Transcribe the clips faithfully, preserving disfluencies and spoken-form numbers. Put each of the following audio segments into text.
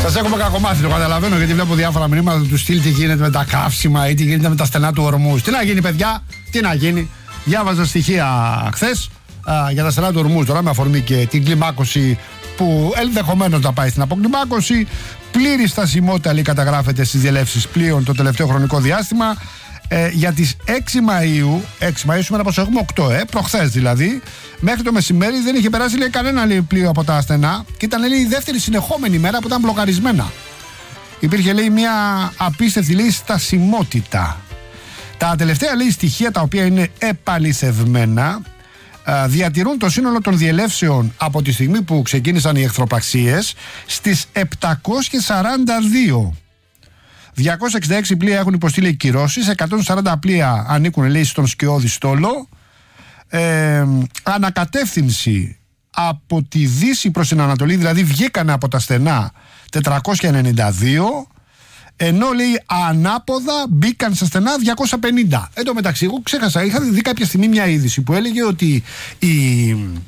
Σας έχουμε κακομάθει, το καταλαβαίνω, γιατί βλέπω διάφορα μηνύματα του στυλ τι γίνεται με τα καύσιμα ή τι γίνεται με τα στενά του Ορμούζ. Τι να γίνει, παιδιά, τι να γίνει. Διάβαζα στοιχεία χθες για τα στενά του Ορμούζ, τώρα με αφορμή και την κλιμάκωση που ενδεχομένως να πάει στην αποκλιμάκωση. Πλήρη στασιμότητα, λέει, καταγράφεται στις διελεύσεις πλοίων το τελευταίο χρονικό διάστημα. Ε, για τις έξι Μαΐου, έξι Μαΐου σήμερα πως έχουμε οκτώ, ε, προχθές δηλαδή, μέχρι το μεσημέρι δεν είχε περάσει, λέει, κανένα, λέει, πλοίο από τα στενά και ήταν, λέει, η δεύτερη συνεχόμενη μέρα που ήταν μπλοκαρισμένα. Υπήρχε, λέει, μια απίστευτη, λέει, στασιμότητα. Τα τελευταία, λέει, στοιχεία, τα οποία είναι επαληθευμένα, διατηρούν το σύνολο των διελεύσεων από τη στιγμή που ξεκίνησαν οι εχθροπραξίες στις επτακόσιες σαράντα δύο. διακόσια εξήντα έξι πλοία έχουν υποστεί, λέει, κυρώσεις, εκατόν σαράντα πλοία ανήκουν, λέει, στον σκιώδη στόλο. Ε, ανακατεύθυνση από τη Δύση προς την Ανατολή, δηλαδή βγήκανε από τα στενά τετρακόσια ενενήντα δύο, ενώ, λέει, ανάποδα μπήκαν στα στενά διακόσια πενήντα. Εν τω μεταξύ, εγώ ξέχασα, είχα δει κάποια στιγμή μια είδηση που έλεγε ότι οι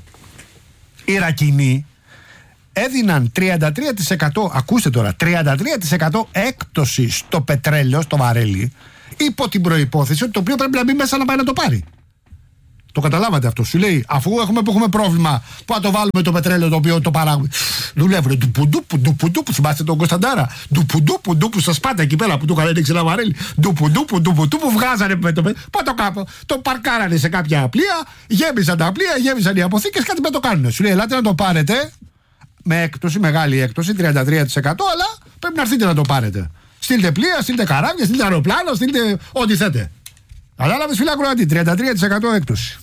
Ιρακινοί έδιναν τριάντα τρία τοις εκατό, ακούστε τώρα, τριάντα τρία τοις εκατό έκπτωση στο πετρέλαιο, στο βαρέλι, υπό την προϋπόθεση ότι το οποίο πρέπει να μπει μέσα να πάει να το πάρει. Το καταλάβατε αυτό? Σου λέει, αφού έχουμε, που έχουμε πρόβλημα, που να το βάλουμε το πετρέλαιο το οποίο το παράγουμε. Δουλεύουν του πουντούπου, του πουντούπου, θυμάστε τον Κωνσταντάρα. Του πουντούπου, του στα σπάτα εκεί πέρα που του είχαν ρίξει ένα βαρέλι. Του πουντούπου, του πουντούπου, βγάζανε με το πετρέλαιο. Πού το κάπου, το παρκάρανε σε κάποια πλοία, γέμισαν τα πλοία, γέμισαν οι αποθήκες, κάτι με το κάνουν. Σου λέει, ελάτε να το πάρετε. Με έκπτωση, μεγάλη έκπτωση, τριάντα τρία τοις εκατό, αλλά πρέπει να έρθετε να το πάρετε. Στείλτε πλοία, στείλτε καράβια, στείλτε αεροπλάνο, στείλτε ό,τι θέτε. Κατάλαβες, φίλε ακροατή, τριάντα τρία τοις εκατό έκπτωση.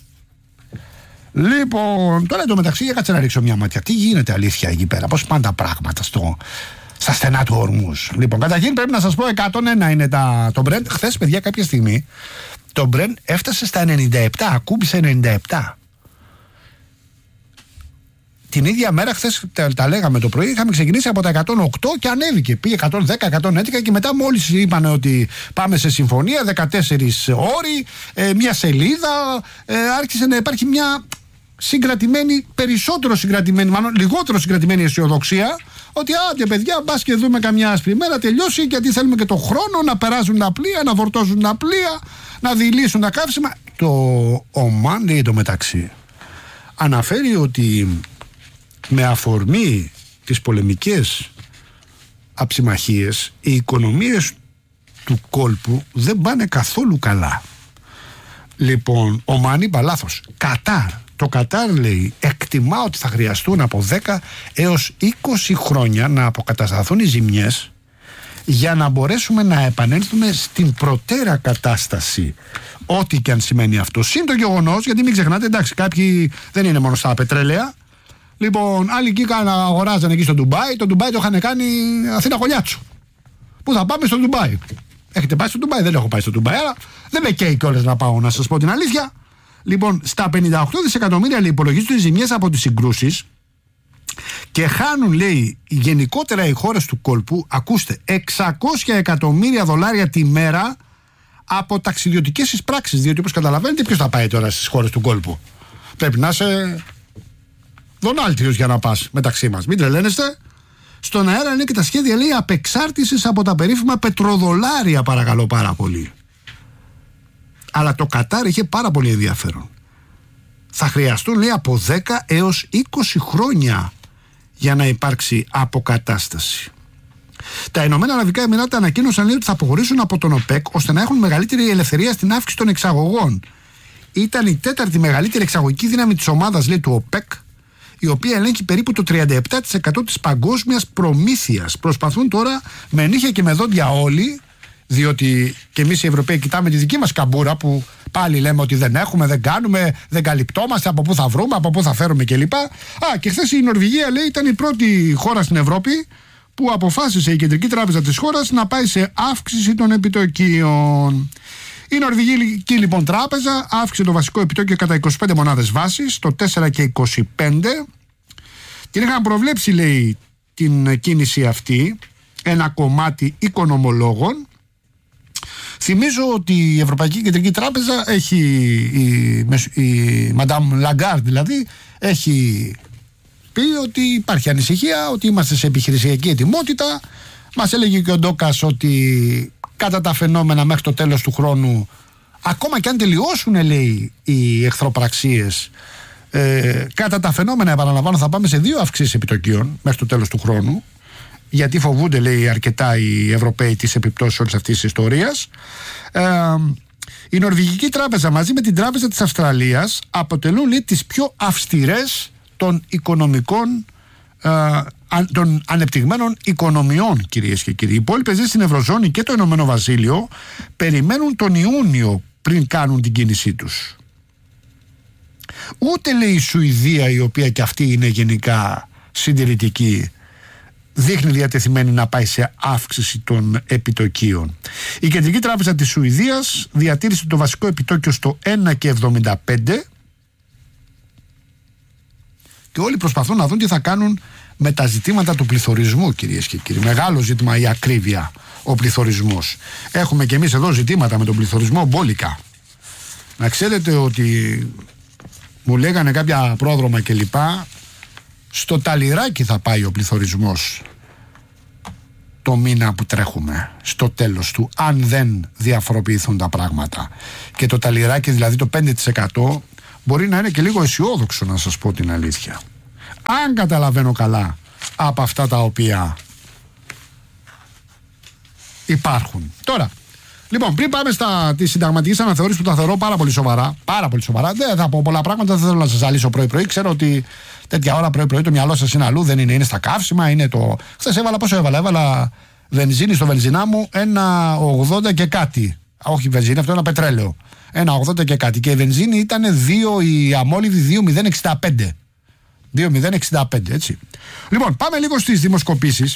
Λοιπόν, τώρα εντωμεταξύ για κάτσε να ρίξω μια ματιά. Τι γίνεται αλήθεια εκεί πέρα, πώς πάνε τα πράγματα στο, στα στενά του Ορμούζ. Λοιπόν, καταρχήν πρέπει να σας πω, εκατόν ένα είναι τα, το Brent. Χθες, παιδιά, κάποια στιγμή το Brent έφτασε στα ενενήντα επτά, ακούμπησε ενενήντα επτά. Την ίδια μέρα, χθες τα, τα λέγαμε το πρωί, είχαμε ξεκινήσει από τα εκατόν οκτώ και ανέβηκε. Πήγε εκατόν δέκα, εκατόν έντεκα και μετά μόλις είπαν ότι πάμε σε συμφωνία, δεκατέσσερις όροι, ε, μια σελίδα, ε, άρχισε να υπάρχει μια συγκρατημένη, περισσότερο συγκρατημένη, μάλλον λιγότερο συγκρατημένη αισιοδοξία, ότι άντε παιδιά, μπας και δούμε καμιά άσπρη μέρα, τελειώσει, γιατί θέλουμε και το χρόνο να περάσουν τα πλοία, να φορτώσουν τα πλοία, να δειλήσουν τα καύσιμα. Το Ομάν, λέει, το μεταξύ, αναφέρει ότι με αφορμή τις πολεμικές αψημαχίες οι οικονομίες του κόλπου δεν πάνε καθόλου καλά. Λοιπόν, ο Μάν είπα λάθος. Κατάρ. Το Κατάρ, λέει, εκτιμά ότι θα χρειαστούν από δέκα έως είκοσι χρόνια να αποκατασταθούν οι ζημιές για να μπορέσουμε να επανέλθουμε στην προτέρα κατάσταση. Ό,τι και αν σημαίνει αυτό. Συν το γεγονός, γιατί μην ξεχνάτε, εντάξει, κάποιοι δεν είναι μόνο στα πετρέλαια. Λοιπόν, άλλοι εκεί αγοράζανε εκεί στο Ντουμπάι. Το Ντουμπάι το είχαν κάνει Αθήνα Κολιάτσου. Πού θα πάμε στο Ντουμπάι? Έχετε πάει στο Ντουμπάι? Δεν έχω πάει στο Ντουμπάι, αλλά δεν με καίει κιόλας να πάω, να σας πω την αλήθεια. Λοιπόν, στα πενήντα οκτώ δισεκατομμύρια, λέει, υπολογίζονται οι ζημιές από τις συγκρούσεις και χάνουν, λέει, γενικότερα οι χώρες του κόλπου, ακούστε, εξακόσια εκατομμύρια δολάρια τη μέρα από ταξιδιωτικές εισπράξεις. Διότι, όπως καταλαβαίνετε, ποιος θα πάει τώρα στις χώρες του κόλπου? Πρέπει να είσαι δονάλτιος για να πας μεταξύ μας. Μην τρελαίνεστε. Στον αέρα είναι και τα σχέδια, λέει, απεξάρτησης από τα περίφημα πετροδολάρια, παρακαλώ πάρα πολύ. Αλλά το Κατάρ είχε πάρα πολύ ενδιαφέρον. Θα χρειαστούν, λέει, από δέκα έως είκοσι χρόνια για να υπάρξει αποκατάσταση. Τα Ηνωμένα Αραβικά Εμιράτα ανακοίνωσαν, λέει, ότι θα αποχωρήσουν από τον ΟΠΕΚ ώστε να έχουν μεγαλύτερη ελευθερία στην αύξηση των εξαγωγών. Ήταν η τέταρτη μεγαλύτερη εξαγωγική δύναμη της ομάδας, λέει, του ΟΠΕΚ, η οποία ελέγχει περίπου το τριάντα επτά τοις εκατό της παγκόσμιας προμήθειας. Προσπαθούν τώρα με νύχια και με δόντια όλοι, διότι και εμείς οι Ευρωπαίοι κοιτάμε τη δική μας καμπούρα που πάλι λέμε ότι δεν έχουμε, δεν κάνουμε, δεν καλυπτόμαστε, από πού θα βρούμε, από πού θα φέρουμε κλπ. Α, και χθες η Νορβηγία, λέει, ήταν η πρώτη χώρα στην Ευρώπη που αποφάσισε η Κεντρική Τράπεζα της χώρας να πάει σε αύξηση των επιτοκίων. Η Νορβηγική, λοιπόν, τράπεζα αύξησε το βασικό επιτόκιο κατά είκοσι πέντε μονάδες βάσης, το τέσσερα και είκοσι πέντε. Την είχαν προβλέψει, λέει, την κίνηση αυτή ένα κομμάτι οικονομολόγων. Θυμίζω ότι η Ευρωπαϊκή Κεντρική Τράπεζα έχει, η, η Madame Lagarde δηλαδή, έχει πει ότι υπάρχει ανησυχία, ότι είμαστε σε επιχειρησιακή ετοιμότητα. Μας έλεγε και ο Ντόκας ότι κατά τα φαινόμενα μέχρι το τέλος του χρόνου, ακόμα και αν τελειώσουν, λέει, οι εχθροπραξίες, ε, κατά τα φαινόμενα, επαναλαμβάνω, θα πάμε σε δύο αυξήσεις επιτοκίων μέχρι το τέλος του χρόνου, γιατί φοβούνται, λέει, αρκετά οι Ευρωπαίοι τις επιπτώσεις όλης αυτής της ιστορίας. Ε, η Νορβηγική Τράπεζα μαζί με την Τράπεζα της Αυστραλίας αποτελούν, λέει, τις πιο αυστηρές των οικονομικών, ε, των ανεπτυγμένων οικονομιών, κυρίες και κύριοι. Οι υπόλοιπες στην Ευρωζώνη και το Ηνωμένο Βασίλειο περιμένουν τον Ιούνιο πριν κάνουν την κίνησή τους. Ούτε, λέει, η Σουηδία, η οποία και αυτή είναι γενικά συντηρητική, δείχνει διατεθειμένη να πάει σε αύξηση των επιτοκίων. Η Κεντρική Τράπεζα της Σουηδίας διατήρησε το βασικό επιτόκιο στο ένα κόμμα εβδομήντα πέντε και όλοι προσπαθούν να δουν τι θα κάνουν με τα ζητήματα του πληθωρισμού, κυρίες και κύριοι. Μεγάλο ζήτημα η ακρίβεια, ο πληθωρισμός. Έχουμε και εμείς εδώ ζητήματα με τον πληθωρισμό μπόλικα. Να ξέρετε ότι μου λέγανε κάποια πρόδρομα κλπ, στο ταλιράκι θα πάει ο πληθωρισμός το μήνα που τρέχουμε, στο τέλος του, αν δεν διαφοροποιηθούν τα πράγματα. Και το ταλιράκι, δηλαδή το πέντε τοις εκατό, μπορεί να είναι και λίγο αισιόδοξο, να σας πω την αλήθεια. Αν καταλαβαίνω καλά από αυτά τα οποία υπάρχουν. Τώρα, λοιπόν, πριν πάμε στα τη συνταγματική αναθεώρηση που τα θεωρώ πάρα πολύ σοβαρά, πάρα πολύ σοβαρά, δεν θα πω πολλά πράγματα, δεν θέλω να σας ζαλίσω πρωί-πρωί. Ξέρω ότι τέτοια ώρα πρωί-πρωί το μυαλό σας είναι αλλού, δεν είναι, είναι στα καύσιμα, είναι το. Χθες έβαλα, πόσο έβαλα, έβαλα βενζίνη στο βενζινά μου ένα ογδόντα και κάτι. Όχι βενζίνη, αυτό είναι ένα πετρέλαιο. ένα ογδόντα και κάτι. Και η βενζίνη ήταν δύο, η αμόλυβη δύο κόμμα μηδέν εξήντα πέντε. δύο κόμμα μηδέν εξήντα πέντε, έτσι. Λοιπόν, πάμε λίγο στις δημοσκοπήσεις.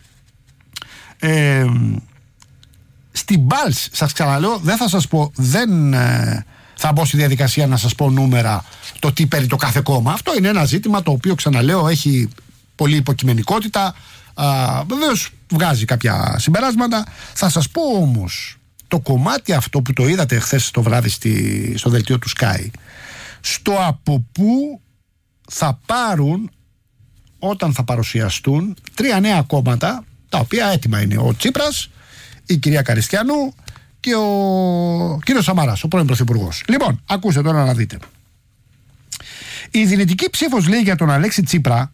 Ε, Στην Pulse, σας ξαναλέω, δεν θα σας πω, δεν ε, θα μπω στη διαδικασία να σας πω νούμερα, το τι παίρνει το κάθε κόμμα. Αυτό είναι ένα ζήτημα το οποίο, ξαναλέω, έχει πολλή υποκειμενικότητα. Βεβαίως βγάζει κάποια συμπεράσματα. Θα σας πω όμως το κομμάτι αυτό που το είδατε χθες το βράδυ στη, στο δελτίο του Sky, στο από πού θα πάρουν όταν θα παρουσιαστούν τρία νέα κόμματα, τα οποία έτοιμα είναι ο Τσίπρας, η κυρία Καριστιανού και ο κύριος Σαμαράς, ο πρώην πρωθυπουργός. Λοιπόν, ακούστε τώρα να δείτε. Η δυνητική ψήφος, λέει, για τον Αλέξη Τσίπρα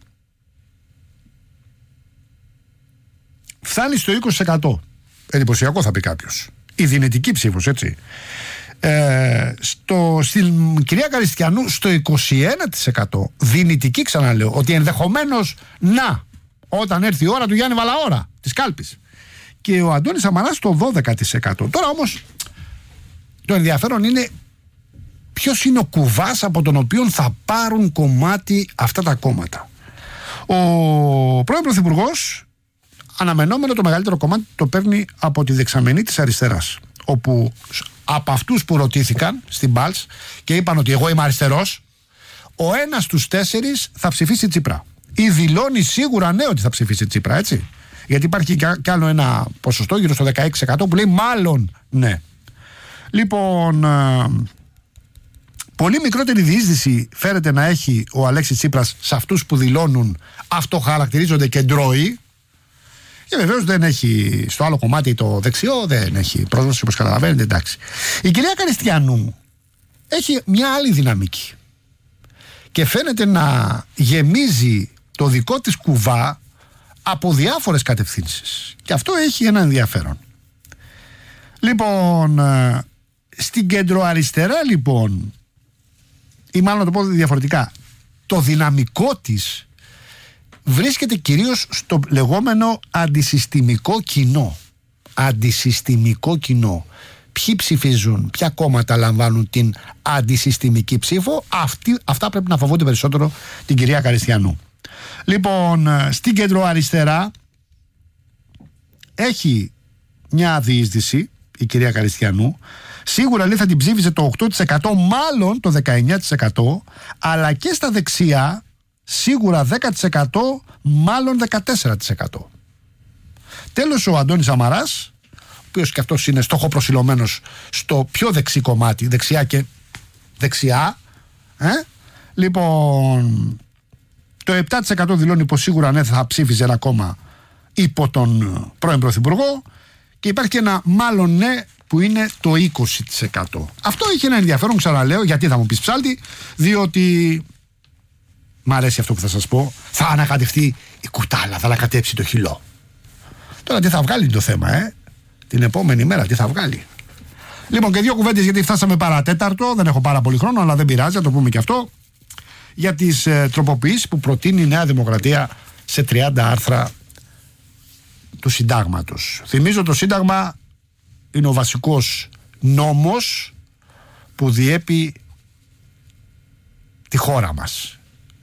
φτάνει στο είκοσι τοις εκατό. Εντυπωσιακό, θα πει κάποιος. Η δυνητική ψήφος, έτσι. Ε, στο, στην κυρία Καριστιανού στο είκοσι ένα τοις εκατό. Δυνητική, ξαναλέω, ότι ενδεχομένως να, όταν έρθει η ώρα του Γιάννη Βαλαώρα, της κάλπης. Και ο Αντώνης Σαμαράς στο δώδεκα τοις εκατό. Τώρα όμως το ενδιαφέρον είναι ποιος είναι ο κουβάς από τον οποίο θα πάρουν κομμάτι αυτά τα κόμματα. Ο πρώην πρωθυπουργός, αναμενόμενο, το μεγαλύτερο κομμάτι το παίρνει από τη δεξαμενή της αριστεράς, όπου από αυτούς που ρωτήθηκαν στην Pulse και είπαν ότι εγώ είμαι αριστερός, ο ένας στους τέσσερις θα ψηφίσει Τσίπρα ή δηλώνει σίγουρα ναι ότι θα ψηφίσει Τσίπρα, έτσι. Γιατί υπάρχει κι άλλο ένα ποσοστό γύρω στο δεκαέξι τοις εκατό που λέει μάλλον ναι. Λοιπόν, πολύ μικρότερη διείσδυση φέρεται να έχει ο Αλέξης Τσίπρας σε αυτούς που δηλώνουν αυτοχαρακτηρίζονται κεντρώοι. Και βεβαίως δεν έχει στο άλλο κομμάτι το δεξιό, δεν έχει πρόσβαση, όπως καταλαβαίνετε, εντάξει. Η κυρία Καριστιανού έχει μια άλλη δυναμική και φαίνεται να γεμίζει το δικό της κουβά από διάφορες κατευθύνσεις. Και αυτό έχει ένα ενδιαφέρον. Λοιπόν, στην κεντροαριστερά, λοιπόν, ή μάλλον να το πω διαφορετικά, το δυναμικό της βρίσκεται κυρίως στο λεγόμενο αντισυστημικό κοινό. Αντισυστημικό κοινό. Ποιοι ψηφίζουν, ποια κόμματα λαμβάνουν την αντισυστημική ψήφο, αυτοί, αυτά πρέπει να φοβούνται περισσότερο την κυρία Καριστιανού. Λοιπόν, στην κεντροαριστερά έχει μια διείσδυση η κυρία Καριστιανού. Σίγουρα, λέει, θα την ψήφιζε το οκτώ τοις εκατό, μάλλον το δεκαεννιά τοις εκατό, αλλά και στα δεξιά σίγουρα δέκα τοις εκατό, μάλλον δεκατέσσερα τοις εκατό. Τέλος, ο Αντώνης Σαμαράς, ο οποίος και αυτός είναι στοχοπροσιλωμένος στο πιο δεξί κομμάτι, δεξιά και δεξιά, ε? Λοιπόν, Το επτά τοις εκατό δηλώνει πως σίγουρα ναι θα ψήφιζε ένα κόμμα υπό τον πρώην Πρωθυπουργό και υπάρχει και ένα μάλλον ναι που είναι το είκοσι τοις εκατό. Αυτό έχει ένα ενδιαφέρον, ξαναλέω, γιατί θα μου πεις ψάλτη, διότι μ' αρέσει αυτό που θα σας πω, θα ανακατευτεί η κουτάλα, θα ανακατέψει το χυλό. Τώρα τι θα βγάλει το θέμα, ε? Την επόμενη μέρα τι θα βγάλει. Λοιπόν, και δύο κουβέντες, γιατί φτάσαμε παρατέταρτο, δεν έχω πάρα πολύ χρόνο, αλλά δεν πειράζει, να το πούμε και αυτό, για τις ε, τροποποιήσεις που προτείνει η Νέα Δημοκρατία σε τριάντα άρθρα του Συντάγματος. Θυμίζω, το Σύνταγμα είναι ο βασικός νόμος που διέπει τη χώρα μας.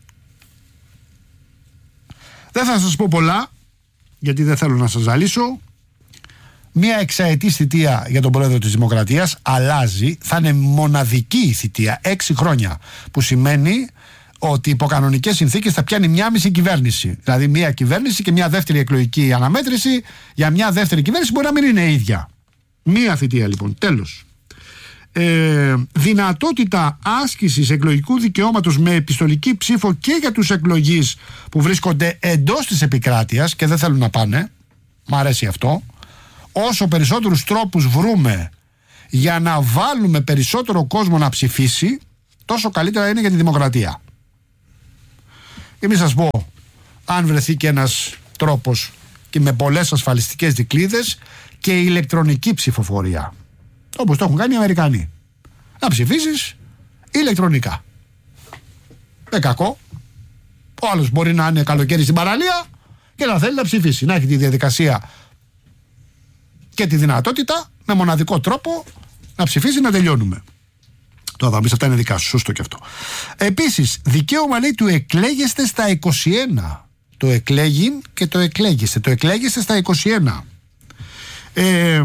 Δεν θα σας πω πολλά, γιατί δεν θέλω να σας ζαλίσω. Μία εξαετής θητεία για τον Πρόεδρο της Δημοκρατίας αλλάζει, θα είναι μοναδική η θητεία, έξι χρόνια, που σημαίνει ότι υπό κανονικές συνθήκες θα πιάνει μια μισή κυβέρνηση. Δηλαδή μια κυβέρνηση και μια δεύτερη εκλογική αναμέτρηση για μια δεύτερη κυβέρνηση μπορεί να μην είναι ίδια. Μία θητεία λοιπόν, τέλος. Ε, δυνατότητα άσκησης εκλογικού δικαιώματος με επιστολική ψήφο και για τους εκλογείς που βρίσκονται εντός της επικράτειας και δεν θέλουν να πάνε. Μ' αρέσει αυτό. Όσο περισσότερους τρόπους βρούμε για να βάλουμε περισσότερο κόσμο να ψηφίσει, τόσο καλύτερα είναι για τη δημοκρατία. Και μην σας πω, αν βρεθεί και ένας τρόπος και με πολλές ασφαλιστικές δικλείδες και ηλεκτρονική ψηφοφορία, όπως το έχουν κάνει οι Αμερικανοί, να ψηφίσεις ηλεκτρονικά. Με κακό. Ο άλλος μπορεί να είναι καλοκαίρι στην παραλία και να θέλει να ψηφίσει, να έχει τη διαδικασία και τη δυνατότητα με μοναδικό τρόπο να ψηφίσει, να τελειώνουμε. Τώρα θα μπεις, αυτά είναι δικά σου, σωστό και αυτό. Επίσης, δικαίωμα λέει του εκλέγεστε στα είκοσι ένα. Το εκλέγειν και το εκλέγεστε. Το εκλέγεστε στα είκοσι ένα. Ε,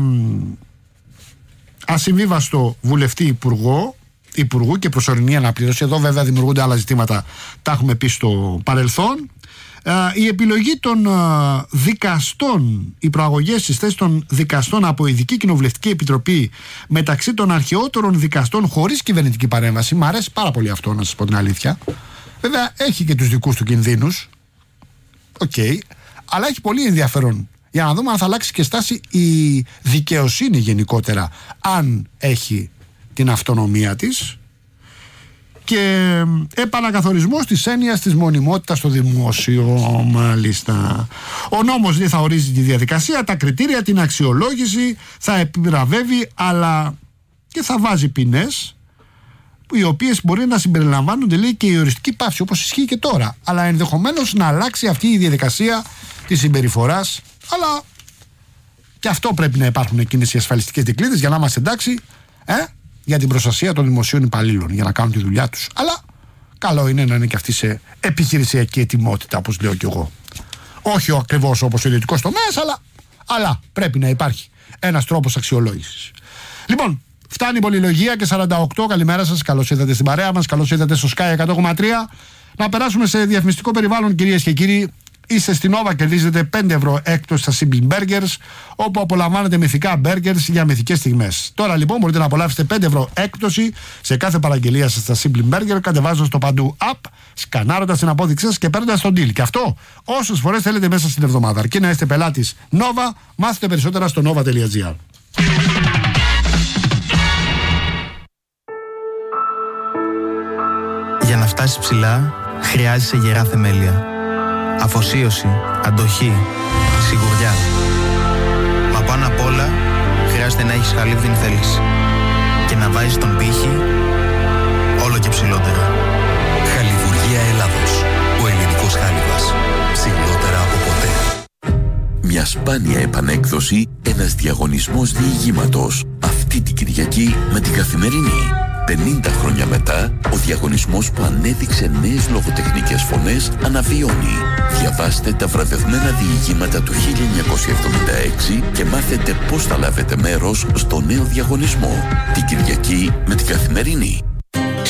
ασυμβίβαστο βουλευτή υπουργό, υπουργού και προσωρινή αναπλήρωση. Εδώ βέβαια δημιουργούνται άλλα ζητήματα, τα έχουμε πει στο παρελθόν. Η επιλογή των δικαστών, οι προαγωγές στις θέσεις των δικαστών από ειδική κοινοβουλευτική επιτροπή μεταξύ των αρχαιότερων δικαστών χωρίς κυβερνητική παρέμβαση. Μ' αρέσει πάρα πολύ αυτό, να σας πω την αλήθεια. Βέβαια έχει και τους δικούς του κινδύνους. Οκ. Okay. Αλλά έχει πολύ ενδιαφέρον για να δούμε αν θα αλλάξει και στάση η δικαιοσύνη γενικότερα, αν έχει την αυτονομία της. Και επανακαθορισμός της έννοιας της μονιμότητας στο δημόσιο, μάλιστα. Ο νόμος δεν θα ορίζει τη διαδικασία, τα κριτήρια, την αξιολόγηση, θα επιβραβεύει, αλλά και θα βάζει ποινές, οι οποίες μπορεί να συμπεριλαμβάνονται, λέει, και η οριστική πάυση, όπως ισχύει και τώρα. Αλλά ενδεχομένως να αλλάξει αυτή η διαδικασία της συμπεριφοράς, αλλά και αυτό πρέπει να υπάρχουν εκείνες οι ασφαλιστικές δικλείδες για να είμαστε εντάξει, ε? για την προστασία των δημοσίων υπαλλήλων, για να κάνουν τη δουλειά τους. Αλλά καλό είναι να είναι και αυτοί σε επιχειρησιακή ετοιμότητα, όπως λέω κι εγώ. Όχι ακριβώς όπως ο ιδιωτικός τομέας, αλλά, αλλά πρέπει να υπάρχει ένας τρόπος αξιολόγησης. Λοιπόν, φτάνει η πολυλογία και σαράντα οκτώ. Καλημέρα σας, καλώς ήρθατε στην παρέα μας, καλώς ήρθατε στο Sky εκατό κόμμα τρία. Να περάσουμε σε διαφημιστικό περιβάλλον, κυρίες και κύριοι. Είστε στην Nova, κερδίζετε πέντε ευρώ έκπτωση στα Simply Burgers, όπου απολαμβάνετε μυθικά burgers για μυθικές στιγμές. Τώρα λοιπόν μπορείτε να απολαύσετε πέντε ευρώ έκπτωση σε κάθε παραγγελία σας στα Simply Burger, κατεβάζοντας το παντού app, σκανάροντας την απόδειξή σας και παίρνοντας τον deal. Και αυτό όσες φορές θέλετε μέσα στην εβδομάδα. Αρκεί να είστε πελάτης Nova, μάθετε περισσότερα στο nova τελεία gr. Για να φτάσεις ψηλά, χρειάζεσαι γερά θεμέλια. Αφοσίωση, αντοχή, σιγουριά. Μα πάνω απ' όλα χρειάζεται να έχεις χαλίβδιν θέληση και να βάζεις τον πύχη όλο και ψηλότερα. Χαλιβουργία Ελλάδος. Ο ελληνικός χάλιβας. Ψηλότερα από ποτέ. Μια σπάνια επανέκδοση, ένας διαγωνισμός διηγήματος. Αυτή την Κυριακή με την Καθημερινή. πενήντα χρόνια μετά, ο διαγωνισμός που ανέδειξε νέες λογοτεχνικές φωνές αναβιώνει. Διαβάστε τα βραβευμένα διηγήματα του χίλια εννιακόσια εβδομήντα έξι και μάθετε πώς θα λάβετε μέρος στο νέο διαγωνισμό. Την Κυριακή με την Καθημερινή.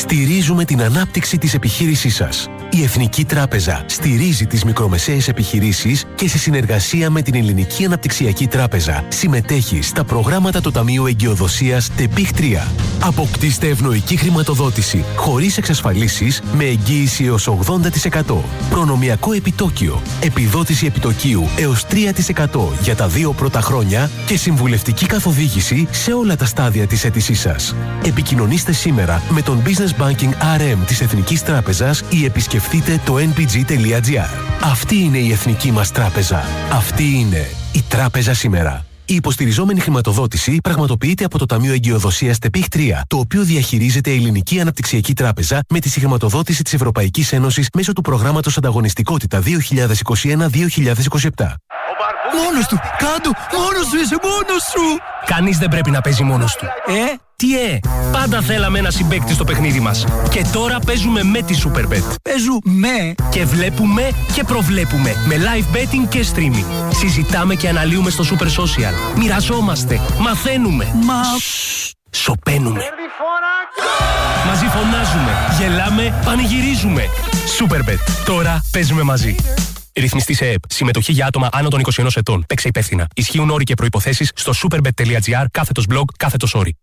Στηρίζουμε την ανάπτυξη της επιχείρησής σας. Η Εθνική Τράπεζα στηρίζει τις μικρομεσαίες επιχειρήσεις και σε συνεργασία με την Ελληνική Αναπτυξιακή Τράπεζα συμμετέχει στα προγράμματα του Ταμείου Εγκυοδοσίας ΤΕΠΙΧ τρία. Αποκτήστε ευνοϊκή χρηματοδότηση χωρίς εξασφαλίσεις με εγγύηση έως ογδόντα τοις εκατό. Προνομιακό επιτόκιο, επιδότηση επιτοκίου έως τρία τοις εκατό για τα δύο πρώτα χρόνια και συμβουλευτική καθοδήγηση σε όλα τα στάδια της αίτησής σας. Επικοινωνήστε σήμερα με τον Business Banking αρ εμ της Εθνικής Τράπεζας ή επισκεφτείτε το εν πι τζι τελεία τζι άρ. Αυτή είναι η εθνική μας τράπεζα. Αυτή είναι η τράπεζα σήμερα. Η υποστηριζόμενη χρηματοδότηση πραγματοποιείται από το Ταμείο Εγκυοδοσίας ΤΕΠΙΧ τρία, το οποίο διαχειρίζεται η Ελληνική Αναπτυξιακή Τράπεζα με τη συγχρηματοδότηση της Ευρωπαϊκής Ένωσης μέσω του προγράμματος Ανταγωνιστικότητα δύο χιλιάδες είκοσι ένα δύο χιλιάδες είκοσι επτά. Μόνος του! Κάντο! Μόνος του! Είσαι μόνος σου! Κανείς δεν πρέπει να παίζει μόνος του. Ε, τι ε! Πάντα θέλαμε ένα συμπαίκτη στο παιχνίδι μας. Και τώρα παίζουμε με τη Superbet. Παίζουμε! Και βλέπουμε και προβλέπουμε. Με live betting και streaming. Συζητάμε και αναλύουμε στο Super Social. Μοιραζόμαστε. Μαθαίνουμε. Μα... Σοπαίνουμε. Μαζί φωνάζουμε. Γελάμε. Πανηγυρίζουμε. Superbet. Τώρα παίζουμε μαζί. Ρυθμιστή σε ΕΕΠ. Συμμετοχή για άτομα άνω των είκοσι ενός ετών. Παίξε υπεύθυνα. Ισχύουν όροι και προϋποθέσεις στο superbet τελεία τζι άρ κάθετος blog κάθετος όροι.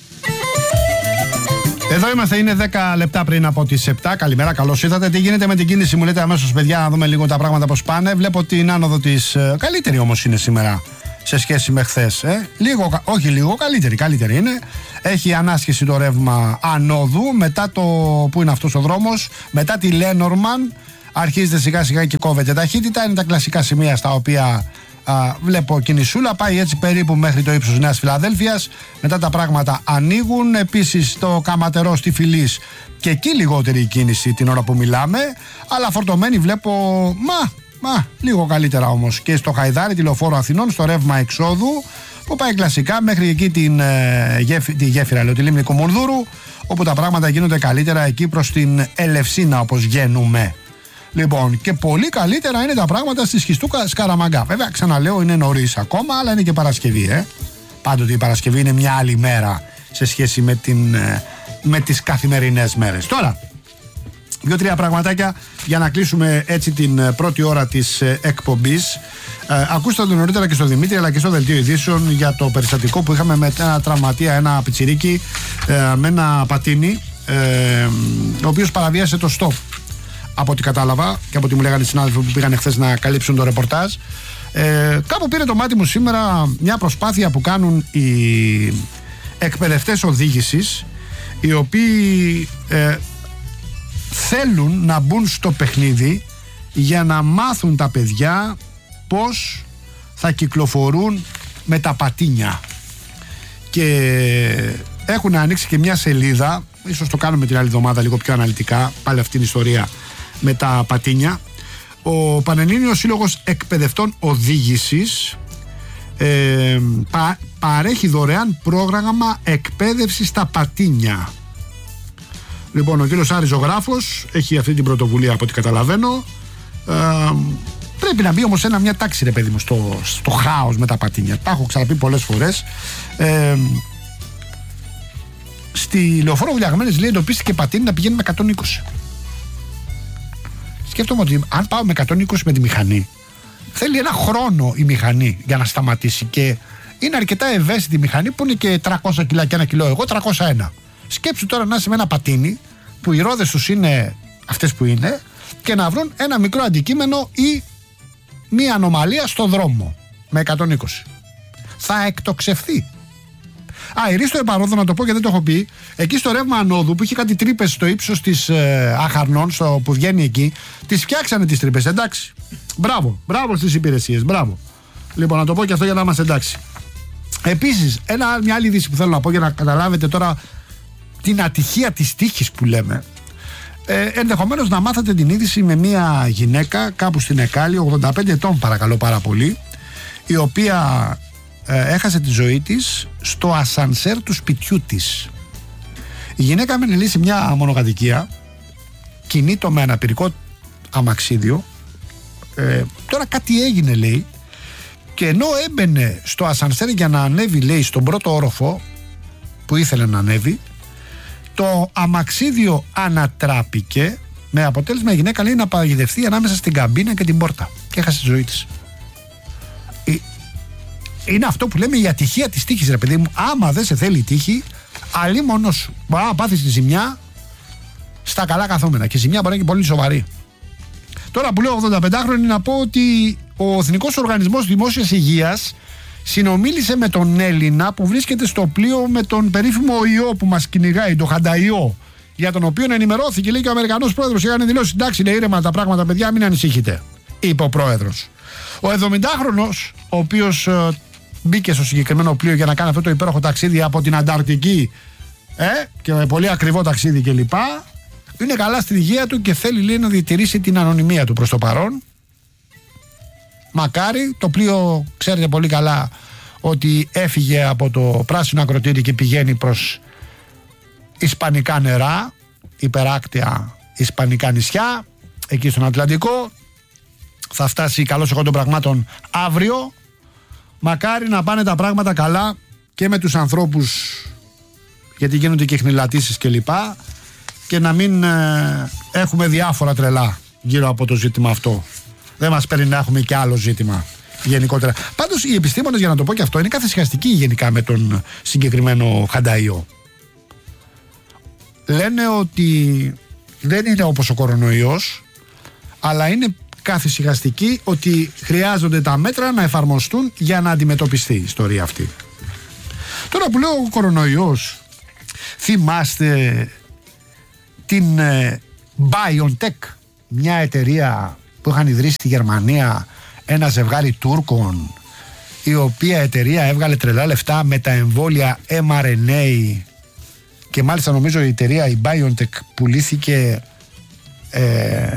Εδώ είμαστε, είναι δέκα λεπτά πριν από τις επτά. Καλημέρα, καλώς ήρθατε. Τι γίνεται με την κίνηση, μου λέτε αμέσως, παιδιά, να δούμε λίγο τα πράγματα πώς πάνε. Βλέπω την άνοδο της. Καλύτερη όμως είναι σήμερα σε σχέση με χθες. Ε? Λίγο, όχι λίγο, καλύτερη, καλύτερη είναι. Έχει ανάσχεση το ρεύμα ανόδου μετά το. Πού είναι αυτός ο δρόμος, μετά τη Λένορμαν. Αρχίζεται σιγά σιγά και κόβεται ταχύτητα. Είναι τα κλασικά σημεία στα οποία α, βλέπω κινησούλα. Πάει έτσι περίπου μέχρι το ύψος Νέας Φιλαδέλφειας. Μετά τα πράγματα ανοίγουν. Επίσης το Καματερό στη Φυλής και εκεί λιγότερη η κίνηση την ώρα που μιλάμε. Αλλά φορτωμένη βλέπω. Μα, μα, λίγο καλύτερα όμως και στο Χαϊδάρι, τη Λεωφόρο Αθηνών, στο ρεύμα εξόδου που πάει κλασικά μέχρι εκεί την, ε, γέφυ, τη γέφυρα, λέω, τη λίμνη Κουμουνδούρου, όπου τα πράγματα γίνονται καλύτερα εκεί προς την Ελευσίνα όπως βγαίνουμε. Λοιπόν, και πολύ καλύτερα είναι τα πράγματα στη Σχιστούκα Σκαραμαγκά. Βέβαια, ξαναλέω, είναι νωρίς ακόμα, αλλά είναι και Παρασκευή, ε. Πάντοτε η Παρασκευή είναι μια άλλη μέρα σε σχέση με, την, με τις καθημερινές μέρες. Τώρα, δύο-τρία πραγματάκια για να κλείσουμε έτσι την πρώτη ώρα της εκπομπής. Ε, ακούστε το νωρίτερα και στο Δημήτρη αλλά και στο Δελτίο Ειδήσεων για το περιστατικό που είχαμε με ένα τραυματία, ένα πιτσιρίκι ε, με ένα πατίνι, ε, ο οποίος παραβίασε το stop. Από ό,τι κατάλαβα και από ό,τι μου λέγανε οι συνάδελφοι που πήγαν χθες να καλύψουν το ρεπορτάζ. Ε, κάπου πήρε το μάτι μου σήμερα μια προσπάθεια που κάνουν οι εκπαιδευτές οδήγησης, οι οποίοι ε, θέλουν να μπουν στο παιχνίδι για να μάθουν τα παιδιά πώς θα κυκλοφορούν με τα πατίνια. Και έχουν ανοίξει και μια σελίδα, ίσως το κάνουμε την άλλη εβδομάδα λίγο πιο αναλυτικά, πάλι αυτήν την ιστορία με τα πατίνια. Ο Πανελλήνιος Σύλλογος Εκπαιδευτών Οδήγησης ε, πα, παρέχει δωρεάν πρόγραμμα εκπαίδευσης στα πατίνια. Λοιπόν, ο κύριος Άρης Ζωγράφος έχει αυτή την πρωτοβουλία από ό,τι καταλαβαίνω. Ε, πρέπει να μπει όμως ένα μια τάξη, ρε παιδί μου, στο, στο χάος με τα πατίνια. Τα έχω ξαναπεί πολλές φορές. Ε, στη Λεωφόρο Βουλιαγμένης, λέει, εντοπίστηκε πατίνι να πηγαίνει με εκατόν είκοσι. Σκέφτομαι ότι αν πάω με εκατόν είκοσι με τη μηχανή, θέλει ένα χρόνο η μηχανή για να σταματήσει και είναι αρκετά ευαίσθητη η μηχανή που είναι και τριακόσια κιλά και ένα κιλό, εγώ τριακόσια ένα. Σκέψου τώρα να είσαι με ένα πατίνι που οι ρόδες τους είναι αυτές που είναι και να βρουν ένα μικρό αντικείμενο ή μία ανομαλία στο δρόμο με εκατόν είκοσι. Θα εκτοξευθεί. Α, η Ρίστο Επαρόδο, να το πω και δεν το έχω πει, εκεί στο ρεύμα ανόδου που είχε κάτι τρύπες στο ύψος της ε, Αχαρνών, στο, που βγαίνει εκεί, τις φτιάξανε τις τρύπες, εντάξει. Μπράβο, μπράβο στις υπηρεσίες, μπράβο. Λοιπόν, να το πω και αυτό για να είμαστε εντάξει. Επίσης, ένα, μια άλλη είδηση που θέλω να πω για να καταλάβετε τώρα την ατυχία της τύχης που λέμε. Ε, ενδεχομένως να μάθατε την είδηση με μια γυναίκα κάπου στην Εκάλη, ογδόντα πέντε ετών παρακαλώ πάρα πολύ, η οποία ε, έχασε τη ζωή της στο ασανσέρ του σπιτιού της. Η γυναίκα έμενε λύσει μια μονοκατοικία, κινείτο με αναπηρικό αμαξίδιο. Ε, τώρα κάτι έγινε, λέει, και ενώ έμπαινε στο ασανσέρ για να ανέβει, λέει, στον πρώτο όροφο που ήθελε να ανέβει, Το αμαξίδιο ανατράπηκε με αποτέλεσμα η γυναίκα, λέει, να παγιδευτεί ανάμεσα στην καμπίνα και την πόρτα και έχασε τη ζωή της. Είναι αυτό που λέμε η ατυχία της τύχης, ρε παιδί μου. Άμα δεν σε θέλει η τύχη, αλλή μόνος σου. Μπορεί να πάθεις τη ζημιά στα καλά καθόμενα. Και η ζημιά μπορεί να είναι πολύ σοβαρή. Τώρα που λέω ογδονταπεντάχρονη, να πω ότι ο Εθνικός Οργανισμός Δημόσιας Υγείας συνομίλησε με τον Έλληνα που βρίσκεται στο πλοίο με τον περίφημο ιό που μας κυνηγάει, το χανταϊό, για τον οποίο ενημερώθηκε, λέει, και ο Αμερικανός πρόεδρος. Είχαν δηλώσει: εντάξει, είναι ήρεμα τα πράγματα, παιδιά, μην ανησυχείτε, είπε ο πρόεδρος. Ο εβδομηντάχρονος, ο οποίος ε, μπήκε στο συγκεκριμένο πλοίο για να κάνει αυτό το υπέροχο ταξίδι από την Ανταρκτική, ε, και με πολύ ακριβό ταξίδι κλπ., είναι καλά στην υγεία του και θέλει, λέει, να διατηρήσει την ανωνυμία του προς το παρόν. Μακάρι. Το πλοίο, ξέρετε πολύ καλά ότι έφυγε από το πράσινο ακροτήρι και πηγαίνει προς ισπανικά νερά, υπεράκτια ισπανικά νησιά, εκεί στον Ατλαντικό. Θα φτάσει, καλώς εγώ των πραγμάτων, αύριο. Μακάρι να πάνε τα πράγματα καλά και με τους ανθρώπους, γιατί γίνονται και χνηλατήσεις κλπ, και να μην ε, έχουμε διάφορα τρελά γύρω από το ζήτημα αυτό. Δεν μας παίρνει να έχουμε και άλλο ζήτημα γενικότερα. Πάντως οι επιστήμονες, για να το πω και αυτό, είναι καθησυχαστικοί γενικά με τον συγκεκριμένο χανταϊό. Λένε ότι δεν είναι όπως ο κορονοϊός, αλλά είναι καθησυχαστικοί ότι χρειάζονται τα μέτρα να εφαρμοστούν για να αντιμετωπιστεί η ιστορία αυτή. Τώρα που λέω ο κορονοϊός, θυμάστε την ε, BioNTech, μια εταιρεία που είχαν ιδρύσει στη Γερμανία ένα ζευγάρι Τούρκων, η οποία εταιρεία έβγαλε τρελά λεφτά με τα εμβόλια εμ αρ εν έι, και μάλιστα νομίζω η εταιρεία η BioNTech πουλήθηκε ε,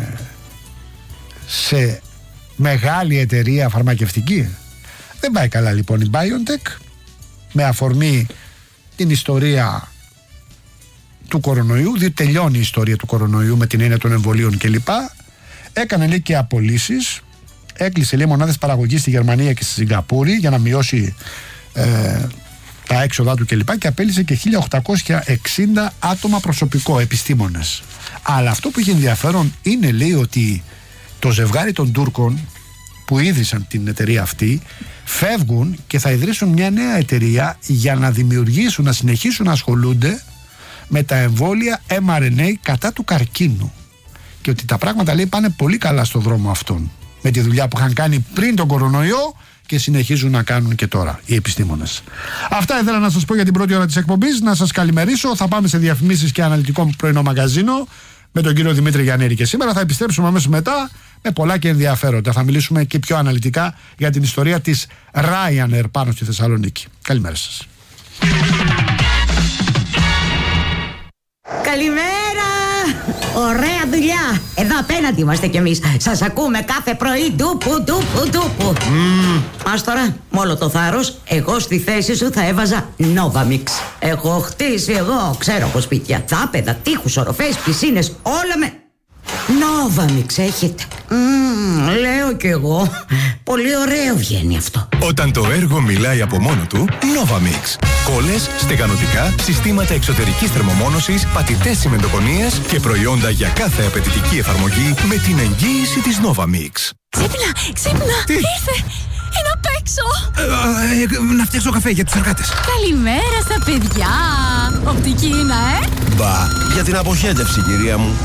σε μεγάλη εταιρεία φαρμακευτική. Δεν πάει καλά λοιπόν η BioNTech, με αφορμή την ιστορία του κορονοϊού, διότι τελειώνει η ιστορία του κορονοϊού με την έννοια των εμβολίων κλπ. Έκανε, λέει, και απολύσεις. Έκλεισε, λέει, μονάδες παραγωγής στη Γερμανία και στη Σιγκαπούρη για να μειώσει ε, τα έξοδά του κλπ. Και, και απέλυσε και χίλια οκτακόσια εξήντα άτομα προσωπικό, επιστήμονες. Αλλά αυτό που έχει ενδιαφέρον είναι, λέει, ότι το ζευγάρι των Τούρκων που ίδρυσαν την εταιρεία αυτή φεύγουν και θα ιδρύσουν μια νέα εταιρεία για να δημιουργήσουν, να συνεχίσουν να ασχολούνται με τα εμβόλια εμ αρ εν έι κατά του καρκίνου. Και ότι τα πράγματα, λέει, πάνε πολύ καλά στο δρόμο αυτόν, με τη δουλειά που είχαν κάνει πριν τον κορονοϊό και συνεχίζουν να κάνουν και τώρα οι επιστήμονες. Αυτά ήθελα να σας πω για την πρώτη ώρα της εκπομπής. Να σας καλημερίσω. Θα πάμε σε διαφημίσεις και αναλυτικό πρωινό μαγκαζίνο με τον κύριο Δημήτρη Γιαννήρη. Και σήμερα θα επιστρέψουμε αμέσως μετά με πολλά και ενδιαφέροντα. Θα μιλήσουμε και πιο αναλυτικά για την ιστορία της Ryanair πάνω στη Θεσσαλονίκη. Καλημέρα σας. Καλημέρα! Ωραία δουλειά! Εδώ απέναντι είμαστε κι εμείς. Σας ακούμε κάθε πρωί. Ντούπου, ντούπου, ντούπου. Mm. Ας τώρα, με όλο το θάρρος, εγώ στη θέση σου θα έβαζα Novamix. Έχω χτίσει εγώ, ξέρω από σπίτια, δάπεδα, τείχους, οροφές, πισίνες, όλα με Novamix έχετε. Mm, λέω κι εγώ. Πολύ ωραίο βγαίνει αυτό. Όταν το έργο μιλάει από μόνο του, Novamix. Κόλλες, στεγανοτικά, συστήματα εξωτερικής θερμομόνωσης, πατητές τσιμεντοκονίες και προϊόντα για κάθε απαιτητική εφαρμογή με την εγγύηση της Novamix. Ξύπνα, ξύπνα, Τι? ήρθε. Είναι απ' έξω. Ε, ε, να φτιάξω καφέ για τους εργάτες. Καλημέρα στα παιδιά. Οπτική είναι, ε. Μπα, για την αποχέτευση, κυρία μου.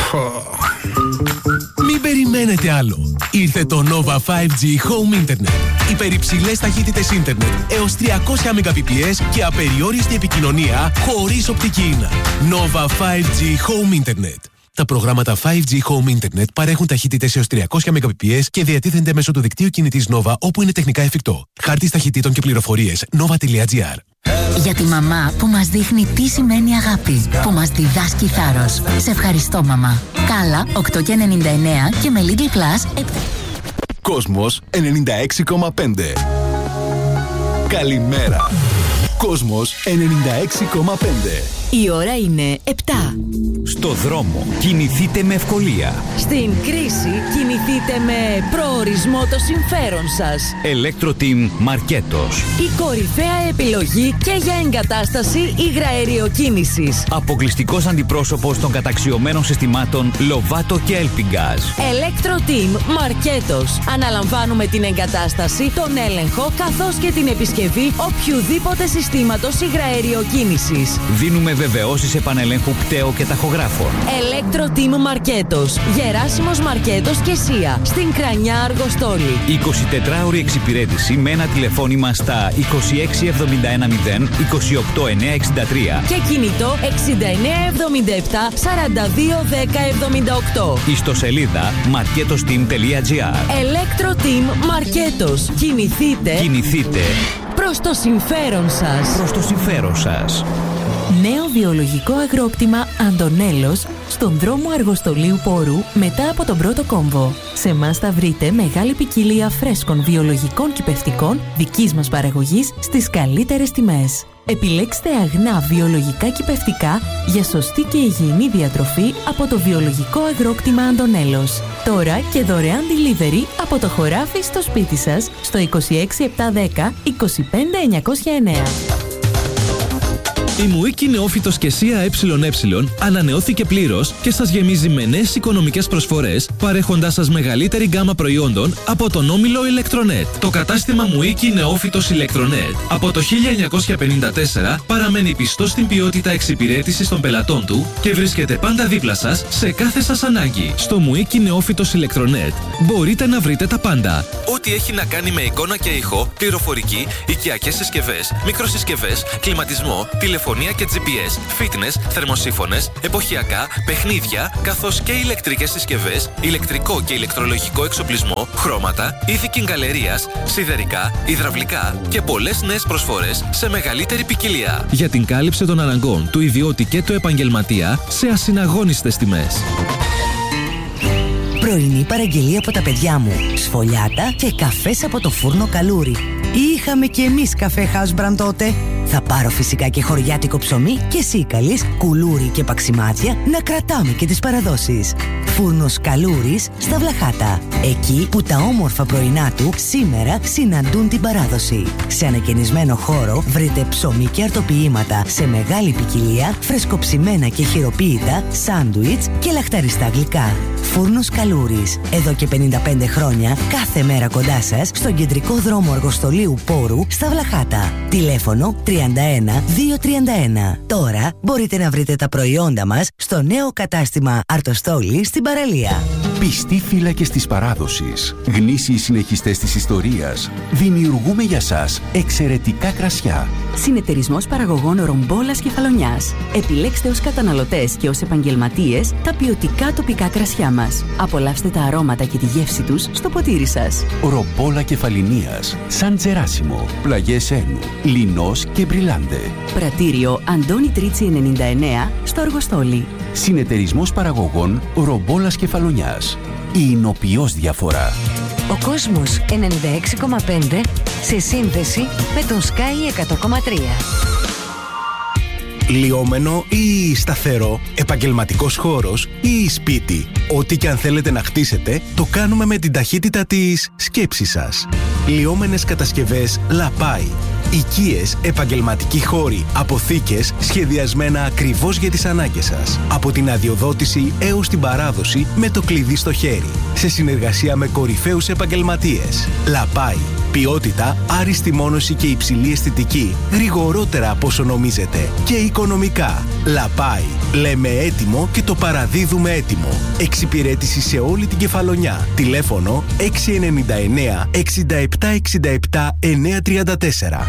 Μην περιμένετε άλλο. Ήρθε το Nova φάιβ τζι Home Internet. Υπερυψηλές ταχύτητες ίντερνετ έως τριακόσια Mbps και απεριόριστη επικοινωνία χωρίς οπτική ίνα. Nova φάιβ τζι Home Internet. Τα προγράμματα φάιβ τζι Home Internet παρέχουν ταχύτητες έως τριακόσια Mbps και διατίθενται μέσω του δικτύου κινητής Nova όπου είναι τεχνικά εφικτό. Χάρτης ταχυτήτων και πληροφορίες nova τελεία gr. Για τη μαμά που μας δείχνει τι σημαίνει αγάπη, που μας διδάσκει θάρρος. Σε ευχαριστώ, μαμά. Κάλα οκτώ και ενενήντα εννέα και με Lidl Plus. Κόσμος ενενήντα έξι κόμμα πέντε. Καλημέρα. Κόσμος ενενήντα έξι κόμμα πέντε. Η ώρα είναι επτά. Στο δρόμο κινηθείτε με ευκολία. Στην κρίση κινηθείτε με προορισμό το συμφέρον σας. Electro-Team Μαρκέτος. Η κορυφαία επιλογή και για εγκατάσταση υγραεριοκίνησης. Αποκλειστικός αντιπρόσωπος των καταξιωμένων συστημάτων Lovato και Elpingaz. Electro-Team Μαρκέτος. Αναλαμβάνουμε την εγκατάσταση, τον έλεγχο καθώς και την επισκευή οποιουδήποτε συστήματος υγραεριοκίνησης. Δίνουμε βεβαιώσεις επανελέγχου πτέο και ταχογράφων. Electro-Team Μαρκέτος. Γεράσιμος Μαρκέτος και Σία. Στην Κρανιά Αργοστόλη. εικοσιτετράωρη εξυπηρέτηση με ένα τηλεφώνημα στα είκοσι έξι εβδομήντα ένα μηδέν είκοσι οκτώ εννιακόσια εξήντα τρία και κινητό εξήντα εννέα εβδομήντα επτά σαράντα δύο δέκα εβδομήντα οκτώ. Ιστοσελίδα marketosteam τελεία gr. Electro-Team Μαρκέτος. Κινηθείτε. Κινηθείτε προς το συμφέρον σας. Προς το συμφέρον σας. Νέο βιολογικό αγρόκτημα Αντωνέλος στον δρόμο Αργοστολίου Πόρου μετά από τον πρώτο κόμβο. Σε εμάς θα βρείτε μεγάλη ποικιλία φρέσκων βιολογικών κυπευτικών δικής μας παραγωγής στις καλύτερες τιμές. Επιλέξτε αγνά βιολογικά κυπευτικά για σωστή και υγιεινή διατροφή από το βιολογικό αγρόκτημα Αντωνέλος. Τώρα και δωρεάν delivery από το χωράφι στο σπίτι σας στο είκοσι έξι επτακόσια δέκα είκοσι πέντε εννιακόσια εννέα. Η Μουίκη Νεόφυτος και Σία ΕΕ ανανεώθηκε πλήρως και σας γεμίζει με νέες οικονομικές προσφορές, παρέχοντάς σας μεγαλύτερη γκάμα προϊόντων από τον όμιλο Electronet. Το κατάστημα Μουίκη Νεόφυτος Electronet από το χίλια εννιακόσια πενήντα τέσσερα παραμένει πιστό στην ποιότητα εξυπηρέτησης των πελατών του και βρίσκεται πάντα δίπλα σας σε κάθε σας ανάγκη. Στο Μουίκη Νεόφυτος Electronet μπορείτε να βρείτε τα πάντα. Ό,τι έχει να κάνει με εικόνα και ήχο, πληροφορική, οικιακές συσκευές, μικροσυσκευές, κλιματισμό, τηλεφωνία και τζι πι ες, fitness, θερμοσύφωνες, εποχιακά, παιχνίδια, καθώς και ηλεκτρικές συσκευές, ηλεκτρικό και ηλεκτρολογικό εξοπλισμό, χρώματα, είδη κιγκαλερίας, σιδερικά, υδραυλικά και πολλές νέες προσφορές σε μεγαλύτερη ποικιλία. Για την κάλυψη των αναγκών του ιδιώτη και του επαγγελματία σε ασυναγώνιστες τιμές. Πρωινή παραγγελία από τα παιδιά μου. Σφολιάτα και καφές από το φούρνο Καλούρι. Είχαμε κι εμείς καφέ Housebrand τότε. Θα πάρω φυσικά και χωριάτικο ψωμί και σίκαλης, κουλούρι και παξιμάδια να κρατάμε και τις παραδόσεις. Φούρνος Καλούρης στα Βλαχάτα. Εκεί που τα όμορφα πρωινά του σήμερα συναντούν την παράδοση. Σε ανακαινισμένο χώρο βρείτε ψωμί και αρτοποιήματα σε μεγάλη ποικιλία, φρεσκοψημένα και χειροποίητα, σάντουιτς και λαχταριστά γλυκά. Φούρνος Καλούρης. Εδώ και πενήντα πέντε χρόνια κάθε μέρα κοντά σας στον κεντρικό δρόμο Αργοστολίου Πόρου στα Βλαχάτα. Τηλέφωνο τριάντα ένα διακόσια τριάντα ένα. Τώρα μπορείτε να βρείτε τα προϊόντα μας στο νέο κατάστημα Αρτοστόλη στην παραλία. Πιστοί φύλακες της παράδοσης, γνήσιοι συνεχιστές της ιστορίας, δημιουργούμε για σας εξαιρετικά κρασιά. Συνεταιρισμός παραγωγών Ρομπόλας Κεφαλονιάς. Επιλέξτε ως καταναλωτές και ως επαγγελματίες τα ποιοτικά τοπικά κρασιά μας. Απολαύστε τα αρώματα και τη γεύση τους στο ποτήρι σας. Ρομπόλα Κεφαλινίας, Σαν Τζεράσιμο, Πλαγιές Ένου, Λινός και Μπριλάντε. Πρατήριο Αντώνη Τρίτσι ενενήντα εννέα στο Αργοστόλι. Συνεταιρισμός παραγωγών Ρομπόλας Κεφαλονιάς. Η εινοποιώς διαφορά. Ο κόσμος ενενήντα έξι κόμμα πέντε σε σύνδεση με τον Sky εκατό κόμμα τρία. Λιώμενο ή σταθερό, επαγγελματικός χώρος ή σπίτι. Ό,τι και αν θέλετε να χτίσετε, το κάνουμε με την ταχύτητα της σκέψης σας. Λιώμενες κατασκευές Λαπάι. Οικίες, επαγγελματικοί χώροι, αποθήκες σχεδιασμένα ακριβώς για τις ανάγκες σας. Από την αδειοδότηση έως την παράδοση με το κλειδί στο χέρι. Σε συνεργασία με κορυφαίους επαγγελματίες. Λαπάι. Ποιότητα, άριστη μόνωση και υψηλή αισθητική. Γρηγορότερα από όσο νομίζετε. Και οικονομικά. Λαπάι. Λέμε έτοιμο και το παραδίδουμε έτοιμο. Εξυπηρέτηση σε όλη την Κεφαλονιά. Τηλέφωνο έξι εννιά εννέα εξήντα επτά εξήντα επτά εννιακόσια τριάντα τέσσερα.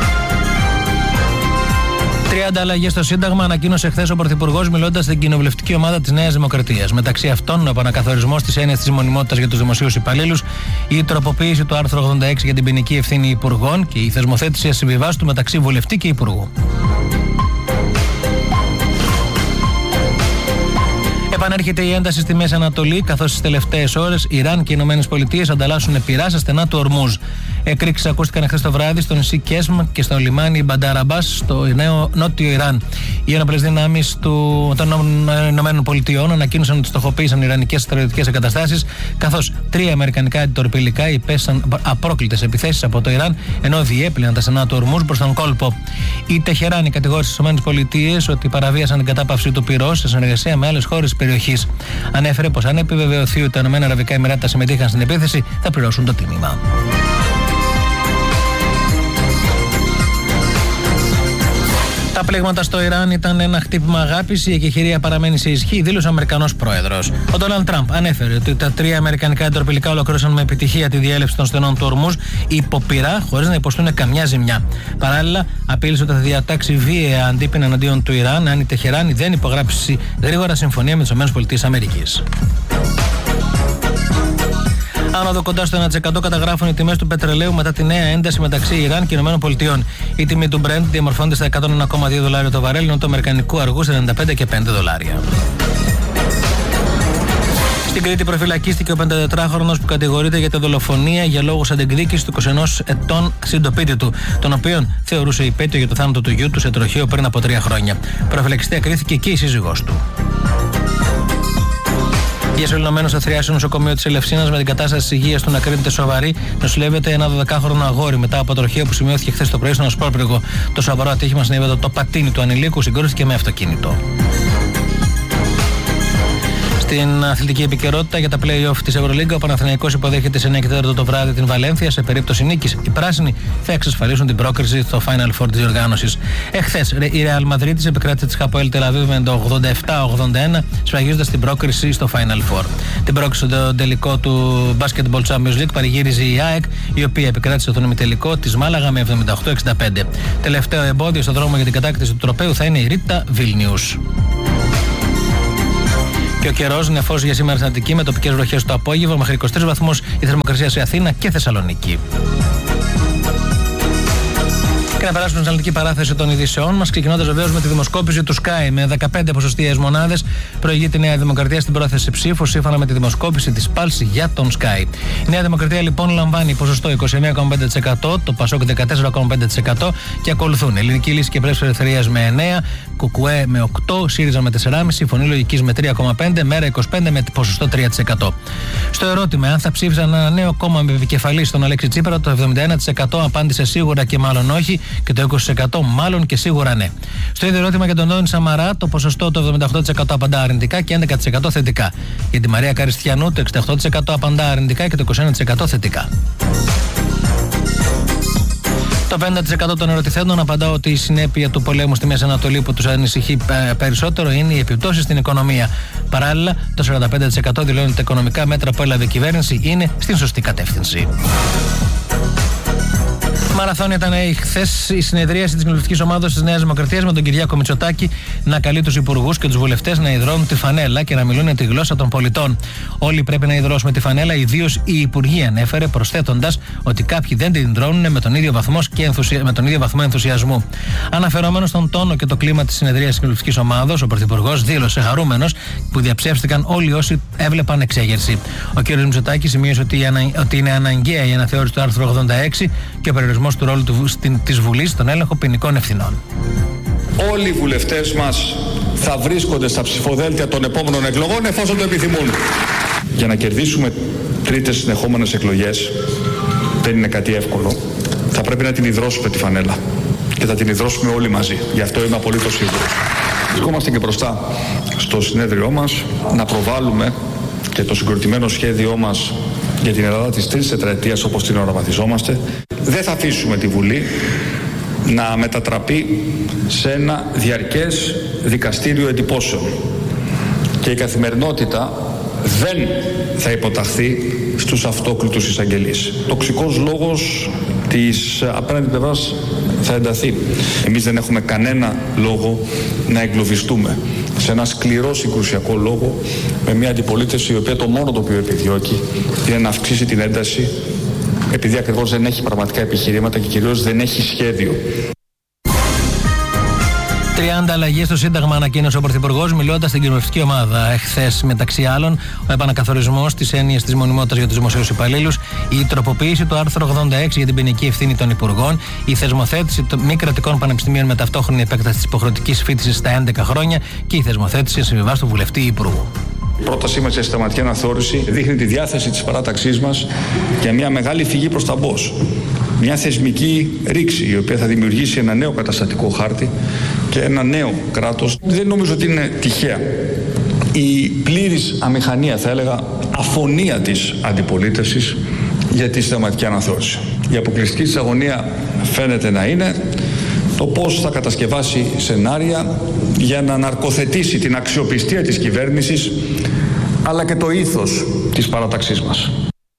τριάντα αλλαγές στο Σύνταγμα ανακοίνωσε χθες ο Πρωθυπουργός μιλώντας στην κοινοβουλευτική ομάδα της Νέας Δημοκρατίας. Μεταξύ αυτών, ο επανακαθορισμός της έννοιας της μονιμότητας για τους δημοσίους υπαλλήλους, η τροποποίηση του άρθρου ογδόντα έξι για την ποινική ευθύνη υπουργών και η θεσμοθέτηση ασυμβιβάστου μεταξύ βουλευτή και υπουργού. Επανέρχεται η ένταση στη Μέση Ανατολή, καθώς τις τελευταίες ώρες Ιράν και οι Ηνωμένες Πολιτείες ανταλλάσσουν πυρά στα στενά του Ορμούζ. Εκρήξεις ακούστηκαν χθες το βράδυ στο νησί Κέσμ και στο λιμάνι Μπανταραμπάς, στο νέο νότιο Ιράν. Οι ένοπλες δυνάμεις του, των Ηνωμένων Πολιτειών ανακοίνωσαν ότι στοχοποίησαν ιρανικές στρατιωτικές εγκαταστάσεις, καθώς τρία αμερικανικά αντιτορπιλικά υπέστησαν απρόκλητες επιθέσεις από το Ιράν, ενώ διέπλυναν τα στενά του Ορμούζ προς τον κόλπο. Η Τεχεράνη κατηγόρησε στις ΗΠΑ ότι παραβίασαν την κατάπαυση του πυρός σε συνεργασία με άλλες χώρες της περιοχής. Ανέφερε πως αν επιβεβαιωθεί ότι τα ΗΠΑ συμμετείχαν στην επίθεση, θα πληρώσουν το τίμημα. Τα πλήγματα στο Ιράν ήταν ένα χτύπημα αγάπης. Η εκεχηρία παραμένει σε ισχύ, δήλωσε ο Αμερικανός πρόεδρος. Ο Ντόναλντ Τραμπ ανέφερε ότι τα τρία αμερικανικά εντροπιλικά ολοκλήρωσαν με επιτυχία τη διέλευση των στενών του Ορμούζ υπό πειρά, χωρίς να υποστούν καμιά ζημιά. Παράλληλα, απείλησε ότι θα διατάξει βίαια αντίπεινα εναντίον του Ιράν αν η Τεχεράνη δεν υπογράψει γρήγορα συμφωνία με τις ΗΠΑ. Άνοδο κοντά στο ένα τοις εκατό καταγράφουν οι τιμές του πετρελαίου μετά τη νέα ένταση μεταξύ Ιράν και ΗΠΑ. Η τιμή του Brent διαμορφώνεται στα εκατόν ένα κόμμα δύο δολάρια το βαρέλ, ενώ του αμερικανικού αργού στα ενενήντα πέντε και πέντε δολάρια. Στην Κρήτη προφυλακίστηκε ο πεντατετράχρονος που κατηγορείται για τη δολοφονία για λόγους αντεκδίκησης του είκοσι ενός ετών συντοπίτη του, τον οποίον θεωρούσε υπέτειο για το θάνατο του γιού του σε τροχείο πριν από τρία χρόνια. Προφυλακιστέα κρίθηκε και η σύζυγός του. Διασωληνωμένος στο θριάσιο νοσοκομείο της Ελευσίνας με την κατάσταση της υγείας του να κρίνεται σοβαρή, νοσηλεύεται ένα δωδεκάχρονο αγόρι μετά από τροχείο που σημειώθηκε χθες το πρωί στον Ασπρόπυργο. Το σοβαρό ατύχημα συνέβη το πατίνι του ανηλίκου συγκρούστηκε με αυτοκίνητο. Στην αθλητική επικαιρότητα για τα play-off της Ευρωλίγκα, ο Παναθηναϊκός υποδέχεται σε εννιά και τέσσερα το βράδυ την Βαλένθια. Σε περίπτωση νίκης, οι πράσινοι θα εξασφαλίσουν την πρόκριση στο Final Four της διοργάνωσης. Εχθές, η Real Madrid επικράτησε της Χαποέλ Τελαβίβ με το ογδόντα επτά ογδόντα ένα, σφραγίζοντας την πρόκριση στο Final Four. Την πρόκριση στο τελικό του Basketball Champions League παρηγύριζε η ΑΕΚ, η οποία επικράτησε στον ημιτελικό της Μάλαγα με εβδομήντα οκτώ εξήντα πέντε. Τελευταίο εμπόδιο στον δρόμο για την κατάκτηση του τροπαίου θα είναι η Ρίτα Βίλνιους. Και ο καιρός νεφός για σήμερα στην Αττική με τοπικές βροχές το απόγευμα, μέχρι είκοσι τρεις βαθμούς η θερμοκρασία σε Αθήνα και Θεσσαλονίκη. Και να περάσουμε στην αναλυτική παράθεση των ειδήσεών μας, ξεκινώντας βεβαίως με τη δημοσκόπηση του Sky. Με δεκαπέντε ποσοστιαίες μονάδες προηγεί τη Νέα Δημοκρατία στην πρόθεση ψήφου, σύμφωνα με τη δημοσκόπηση της Pulse για τον Sky. Η Νέα Δημοκρατία λοιπόν λαμβάνει ποσοστό είκοσι εννέα κόμμα πέντε τοις εκατό, το Πασόκ δεκατέσσερα κόμμα πέντε τοις εκατό και ακολουθούν Ελληνική Λύση και Πρέσβη Ελευθερίας με εννέα, Κουκουέ με οκτώ, ΣΥΡΙΖΑ με τέσσερα κόμμα πέντε, Φωνή Λογικής με τρία κόμμα πέντε, Μέρα είκοσι πέντε με ποσοστό τρία τοις εκατό. Στο ερώτημα αν θα ψήφισαν ένα νέο κόμμα με επικεφαλή στον Αλέξη Τσίπρα, το εβδομήντα ένα τοις εκατό απάντησε σίγουρα και μάλλον όχι και το είκοσι τοις εκατό μάλλον και σίγουρα ναι. Στο ίδιο ερώτημα για τον Τόνι Σαμαρά, το ποσοστό το εβδομήντα οκτώ τοις εκατό απαντά αρνητικά και έντεκα τοις εκατό θετικά. Για τη Μαρία Καριστιανού το εξήντα οκτώ τοις εκατό απαντά αρνητικά και το είκοσι ένα τοις εκατό θετικά. Το πενήντα τοις εκατό των ερωτηθέντων απαντά ότι η συνέπεια του πολέμου στη Μέση Ανατολή που τους ανησυχεί περισσότερο είναι οι επιπτώσεις στην οικονομία. Παράλληλα, το σαράντα πέντε τοις εκατό δηλώνει ότι τα οικονομικά μέτρα που έλαβε η κυβέρνηση είναι στην σωστή κατεύθυνση. Μαραθώνια ήταν χθες η συνεδρίαση της κοινοβουλευτικής ομάδας της Νέας Δημοκρατίας με τον Κυριάκο Μητσοτάκη να καλεί τους υπουργούς και τους βουλευτές να ιδρώνουν τη φανέλα και να μιλούν τη γλώσσα των πολιτών. Όλοι πρέπει να ιδρώσουμε τη φανέλα, ιδίως οι υπουργοί, ανέφερε, προσθέτοντας ότι κάποιοι δεν την ιδρώνουν με τον ίδιο βαθμό, και ενθουσια... με τον ίδιο βαθμό ενθουσιασμού. Αναφερόμενος στον τόνο και το κλίμα της συνεδρίας της κοινοβουλευτικής ομάδας, ο Πρωθυπουργός δήλωσε χαρούμενος που διαψεύστηκαν όλοι όσοι έβλεπαν εξέγερση. Ο κ. Μητσοτάκης σημείωσε ότι, ανα... ότι είναι αναγκαία η αναθεώρηση του άρθρου ογδόντα έξι και ο περιορισμός του ρόλου του, στην, της Βουλής στον έλεγχο ποινικών ευθυνών. Όλοι οι βουλευτές μας θα βρίσκονται στα ψηφοδέλτια των επόμενων εκλογών εφόσον το επιθυμούν. Για να κερδίσουμε τρίτες συνεχόμενες εκλογές δεν είναι κάτι εύκολο. Θα πρέπει να την ιδρώσουμε τη φανέλα και θα την ιδρώσουμε όλοι μαζί. Γι' αυτό είμαι απολύτως σίγουρος. Βρισκόμαστε και μπροστά στο συνέδριό μας να προβάλλουμε και το συγκροτημένο σχέδιό μας για την Ελλάδα της τρίτης τετραετίας όπως την οραματιζόμαστε. Δεν θα αφήσουμε τη Βουλή να μετατραπεί σε ένα διαρκές δικαστήριο εντυπώσεων. Και η καθημερινότητα δεν θα υποταχθεί στους αυτόκλητους εισαγγελείς. Τοξικός λόγος της απέναντι πλευράς θα ενταθεί. Εμείς δεν έχουμε κανένα λόγο να εγκλωβιστούμε σε ένα σκληρό συγκρουσιακό λόγο με μια αντιπολίτευση η οποία το μόνο το οποίο επιδιώκει είναι να αυξήσει την ένταση επειδή ακριβώς δεν έχει πραγματικά επιχειρήματα και κυρίως δεν έχει σχέδιο. τριάντα αλλαγές στο Σύνταγμα ανακοίνωσε ο Πρωθυπουργός μιλώντας στην κοινοβουλευτική ομάδα. Εχθές, μεταξύ άλλων, ο επανακαθορισμός της έννοιας της μονιμότητας για τους δημοσίους υπαλλήλους, η τροποποίηση του άρθρου ογδόντα έξι για την ποινική ευθύνη των υπουργών, η θεσμοθέτηση των μη κρατικών πανεπιστημίων με ταυτόχρονη επέκταση της υποχρεωτικής φοιτησης στα έντεκα χρόνια και η θεσμοθέτηση συμβιβάς του βουλευτή Υπουργού. Η πρότασή μας για συνταγματική αναθεώρηση δείχνει τη διάθεση της παράταξής μας για μια μεγάλη φυγή προς τα μπρος. Μια θεσμική ρήξη η οποία θα δημιουργήσει ένα νέο καταστατικό χάρτη και ένα νέο κράτος. Δεν νομίζω ότι είναι τυχαία η πλήρης αμηχανία, θα έλεγα αφωνία της αντιπολίτευσης για τη συνταγματική αναθεώρηση. Η αποκλειστική της αγωνία φαίνεται να είναι το πώς θα κατασκευάσει σενάρια για να ναρκοθετήσει την αξιοπιστία της κυβέρνησης αλλά και το ήθος της παράταξής μας.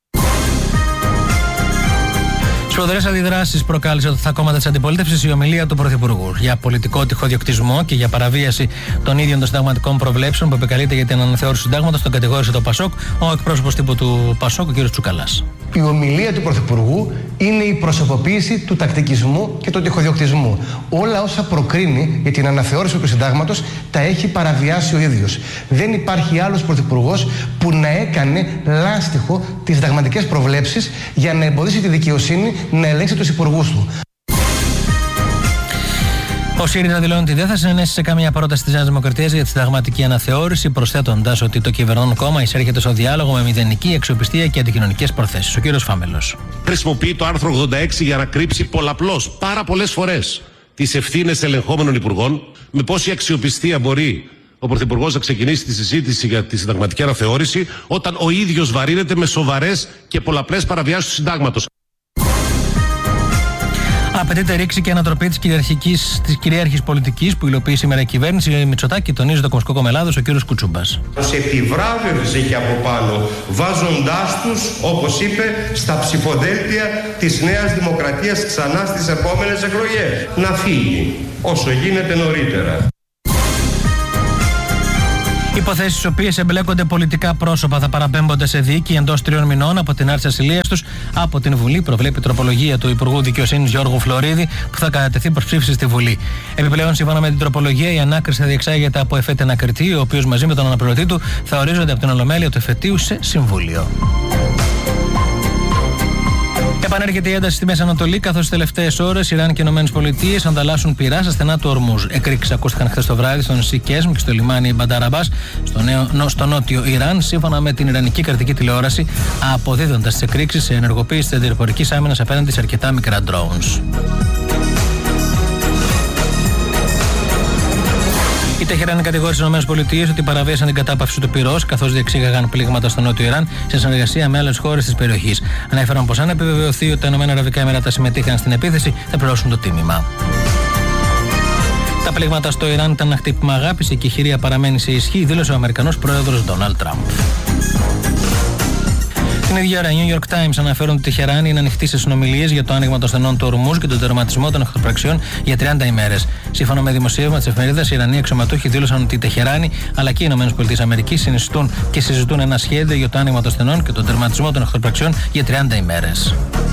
Σφοδρές αντιδράσεις προκάλεσε από τα κόμματα της αντιπολίτευσης η ομιλία του Πρωθυπουργού για πολιτικό τυχοδιοκτισμό και για παραβίαση των ίδιων των συνταγματικών προβλέψεων που επικαλείται για την αναθεώρηση του συντάγματος. Τον κατηγόρησε το Πασόκ ο εκπρόσωπος τύπου του Πασόκ, ο κ. Τσουκαλάς. Η ομιλία του Πρωθυπουργού είναι η προσωποποίηση του τακτικισμού και του τυχοδιοκτισμού. Όλα όσα προκρίνει για την αναθεώρηση του συντάγματος τα έχει παραβιάσει ο ίδιος. Δεν υπάρχει άλλος πρωθυπουργός που να έκανε λάστιχο τις συνταγματικές προβλέψεις για να εμποδίσει τη δικαιοσύνη να ελέγξει τους υπουργούς του. Ο ΣΥΡΙΖΑ δηλώνει ότι δεν θα συνενέσει σε καμία πρόταση της Νέας Δημοκρατίας για τη συνταγματική αναθεώρηση, προσθέτοντας ότι το κυβερνών κόμμα εισέρχεται στο διάλογο με μηδενική αξιοπιστία και αντικοινωνικές προθέσεις. Ο κύριος Φάμελος. Χρησιμοποιεί το άρθρο ογδόντα έξι για να κρύψει πολλαπλώς, πάρα πολλές φορές, τις ευθύνες ελεγχόμενων υπουργών. Με πόση αξιοπιστία μπορεί ο Πρωθυπουργός να ξεκινήσει τη συζήτηση για τη συνταγματική αναθεώρηση, όταν ο ίδιος βαρύνεται με σοβαρές και πολλαπλές παραβιάσεις του συντάγματος. Απαιτείται ρήξη και ανατροπή της κυριαρχικής, της κυρίαρχης πολιτικής που υλοποιεί σήμερα η κυβέρνηση. Μητσοτάκη, τονίζει το Κομμουνιστικό Κόμμα Ελλάδος, ο κύριος Κουτσούμπας. Ως επιβράβευση είχε από πάνω, βάζοντάς τους, όπως είπε, στα ψηφοδέλτια της Νέας Δημοκρατίας ξανά στις επόμενες εκλογές. Να φύγει όσο γίνεται νωρίτερα. Υποθέσεις στις οποίες εμπλέκονται πολιτικά πρόσωπα θα παραπέμπονται σε δίκη εντός τριών μηνών από την άρση ασυλίας τους από την Βουλή, προβλέπει τροπολογία του Υπουργού Δικαιοσύνης Γιώργου Φλωρίδη που θα κατατεθεί προς ψήφιση στη Βουλή. Επιπλέον, σύμφωνα με την τροπολογία, η ανάκριση θα διεξάγεται από εφέτη ανακριτή, ο οποίος μαζί με τον αναπληρωτή του θα ορίζονται από την Ολομέλεια του εφετείου σε Συμβούλιο. Επανέρχεται η ένταση στη Μέση Ανατολή, καθώς τις τελευταίες ώρες Ιράν και οι ΗΠΑ ανταλλάσσουν πυρά στα στενά του Ορμούζ. Εκρήξεις ακούστηκαν χθες το βράδυ στο νησί Κέσμ και στο λιμάνι Μπαντάρ Αμπάς, στο, νέο, στο νότιο Ιράν, σύμφωνα με την Ιρανική κρατική τηλεόραση, αποδίδοντας τις εκρήξεις σε ενεργοποίηση της αντιεροπορικής άμυνας απέναντι σε αρκετά μικρά drones. Η Τεχεράνη κατηγόρησε στις ΗΠΑ ότι παραβίασαν την κατάπαυση του πυρός, καθώς διεξήγαγαν πλήγματα στο νότιο Ιράν σε συνεργασία με άλλες χώρες της περιοχής. Ανέφεραν πως αν επιβεβαιωθεί ότι τα Ηνωμένα Αραβικά Εμιράτα συμμετείχαν στην επίθεση, θα πληρώσουν το τίμημα. Τα πλήγματα στο Ιράν ήταν ένα χτύπημα αγάπης και η χειρία παραμένει σε ισχύ, δήλωσε ο Αμερικανός πρόεδρος Ντόναλντ Τραμπ. Την ίδια ώρα, οι New York Times αναφέρουν ότι η Τεχεράνη είναι ανοιχτή σε συνομιλίες για το άνοιγμα των στενών του Ορμούζ και τον τερματισμό των εχθροπραξιών για τριάντα ημέρες. Σύμφωνα με δημοσίευμα της εφημερίδας, οι Ιρανοί αξιωματούχοι δήλωσαν ότι η Τεχεράνη αλλά και οι ΗΠΑ συνιστούν και συζητούν ένα σχέδιο για το άνοιγμα των στενών και τον τερματισμό των εχθροπραξιών για τριάντα ημέρες.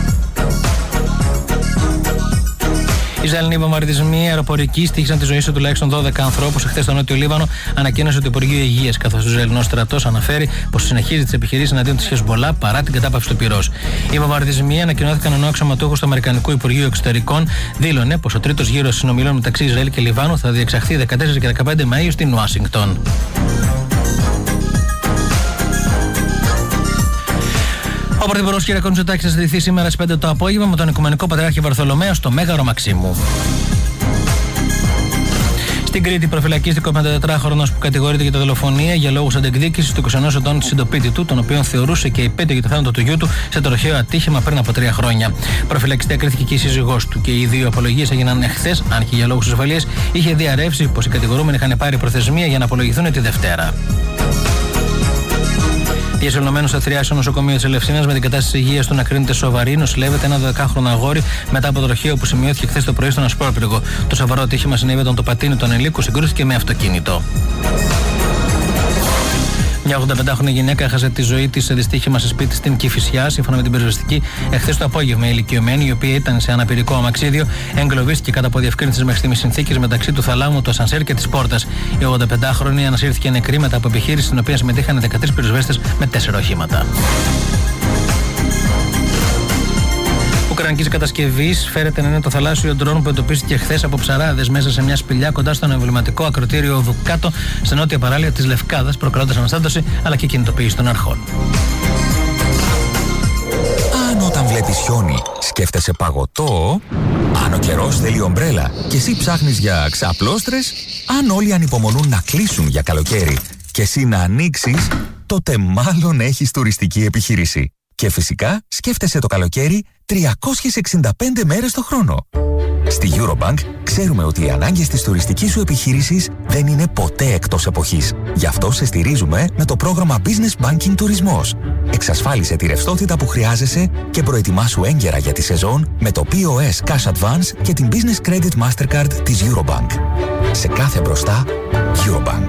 Οι Ισραηλινοί βομβαρδισμοί αεροπορικοί στοίχησαν τη ζωή σε τουλάχιστον δώδεκα ανθρώπους εχθές στο Νότιο Λίβανο, ανακοίνωσε το Υπουργείο Υγείας, καθώς ο Ισραηλινός στρατός αναφέρει πως συνεχίζει τις επιχειρήσεις εναντίον της Χεσμολάχ παρά την κατάπαυση του πυρός. Οι βομβαρδισμοί ανακοινώθηκαν ενώ ο αξιωματούχος του Αμερικανικού Υπουργείου Εξωτερικών δήλωνε πως ο τρίτος γύρος συνομιλών μεταξύ Ισραήλ και Λιβάνου θα διεξαχθεί δεκατέσσερις και δεκαπέντε Μαΐου στην Ουάσιγκτον. Ο Πρωθυπουργός κ. Μητσοτάκης θα συναντηθεί σήμερα στις πέντε το απόγευμα με τον Οικουμενικό Πατριάρχη Βαρθολομαίο στο Μέγαρο Μαξίμου. Στην Κρήτη προφυλακίστηκε ο πενηντατετράχρονος που κατηγορείται για τη δολοφονία για λόγους αντεκδίκησης του είκοσι ενός ετών συντοπίτη του, τον οποίον θεωρούσε και υπέτειο για το θάνατο του γιού του σε τροχαίο ατύχημα πριν από τρία χρόνια. Προφυλακιστή κρίθηκε και η σύζυγός του και οι δύο απολογίες έγιναν εχθές, αν και για λόγους ασφαλείας είχε διαρρεύσει πως οι κατηγορούμενοι είχαν πάρει προθεσμία για να απολογηθούν τη Δευτέρα. Διασωλωμένος στα Θηριά στο νοσοκομείο της Ελευσίνας με την κατάσταση υγείας του να κρίνεται σοβαρή, νοσηλεύεται ένα δωδεκάχρονο αγόρι μετά από το τροχαίο που σημειώθηκε χθες το πρωί στον Ασπρόπυργο. Το σοβαρό ατύχημα συνέβη όταν το πατίνι των ελίκου συγκρούστηκε με αυτοκίνητο. Μια ογδονταπεντάχρονη γυναίκα έχασε τη ζωή της σε δυστύχημα σε σπίτι στην Κηφισιά. Σύμφωνα με την πυροσβεστική, εχθές το απόγευμα η ηλικιωμένη, η οποία ήταν σε αναπηρικό αμαξίδιο, εγκλωβίστηκε κατά από διευκρίνησης μέχρι στιγμής συνθήκες μεταξύ του θαλάμου, του ασανσέρ και της πόρτας. Η ογδονταπεντάχρονη ανασύρθηκε νεκρή μετά από επιχείρηση στην οποία συμμετείχαν δεκατρείς πυροσβέστες με τέσσερα οχήματα. Ουκρανικής κατασκευής φέρεται να είναι το θαλάσσιο ντρόν που εντοπίστηκε χθες από ψαράδες μέσα σε μια σπηλιά κοντά στον εμβληματικό ακροτήριο Δουκάτο, σε νότια παράλια της Λευκάδας, προκαλώντας αναστάτωση αλλά και κινητοποίηση των αρχών. Αν όταν βλέπεις χιόνι σκέφτεσαι παγωτό, αν ο καιρός θέλει ομπρέλα και εσύ ψάχνεις για ξαπλώστρες, αν όλοι ανυπομονούν να κλείσουν για καλοκαίρι και εσύ να ανοίξεις, τότε μάλλον έχεις τουριστική επιχείρηση. Και φυσικά σκέφτεσαι το καλοκαίρι τριακόσιες εξήντα πέντε μέρες το χρόνο. Στη Eurobank ξέρουμε ότι οι ανάγκες της τουριστικής σου επιχείρησης δεν είναι ποτέ εκτός εποχής. Γι' αυτό σε στηρίζουμε με το πρόγραμμα Business Banking Τουρισμός. Εξασφάλισε τη ρευστότητα που χρειάζεσαι και προετοιμάσου έγκαιρα για τη σεζόν με το πι ο ες Cash Advance και την Business Credit Mastercard της Eurobank. Σε κάθε μπροστά, Eurobank.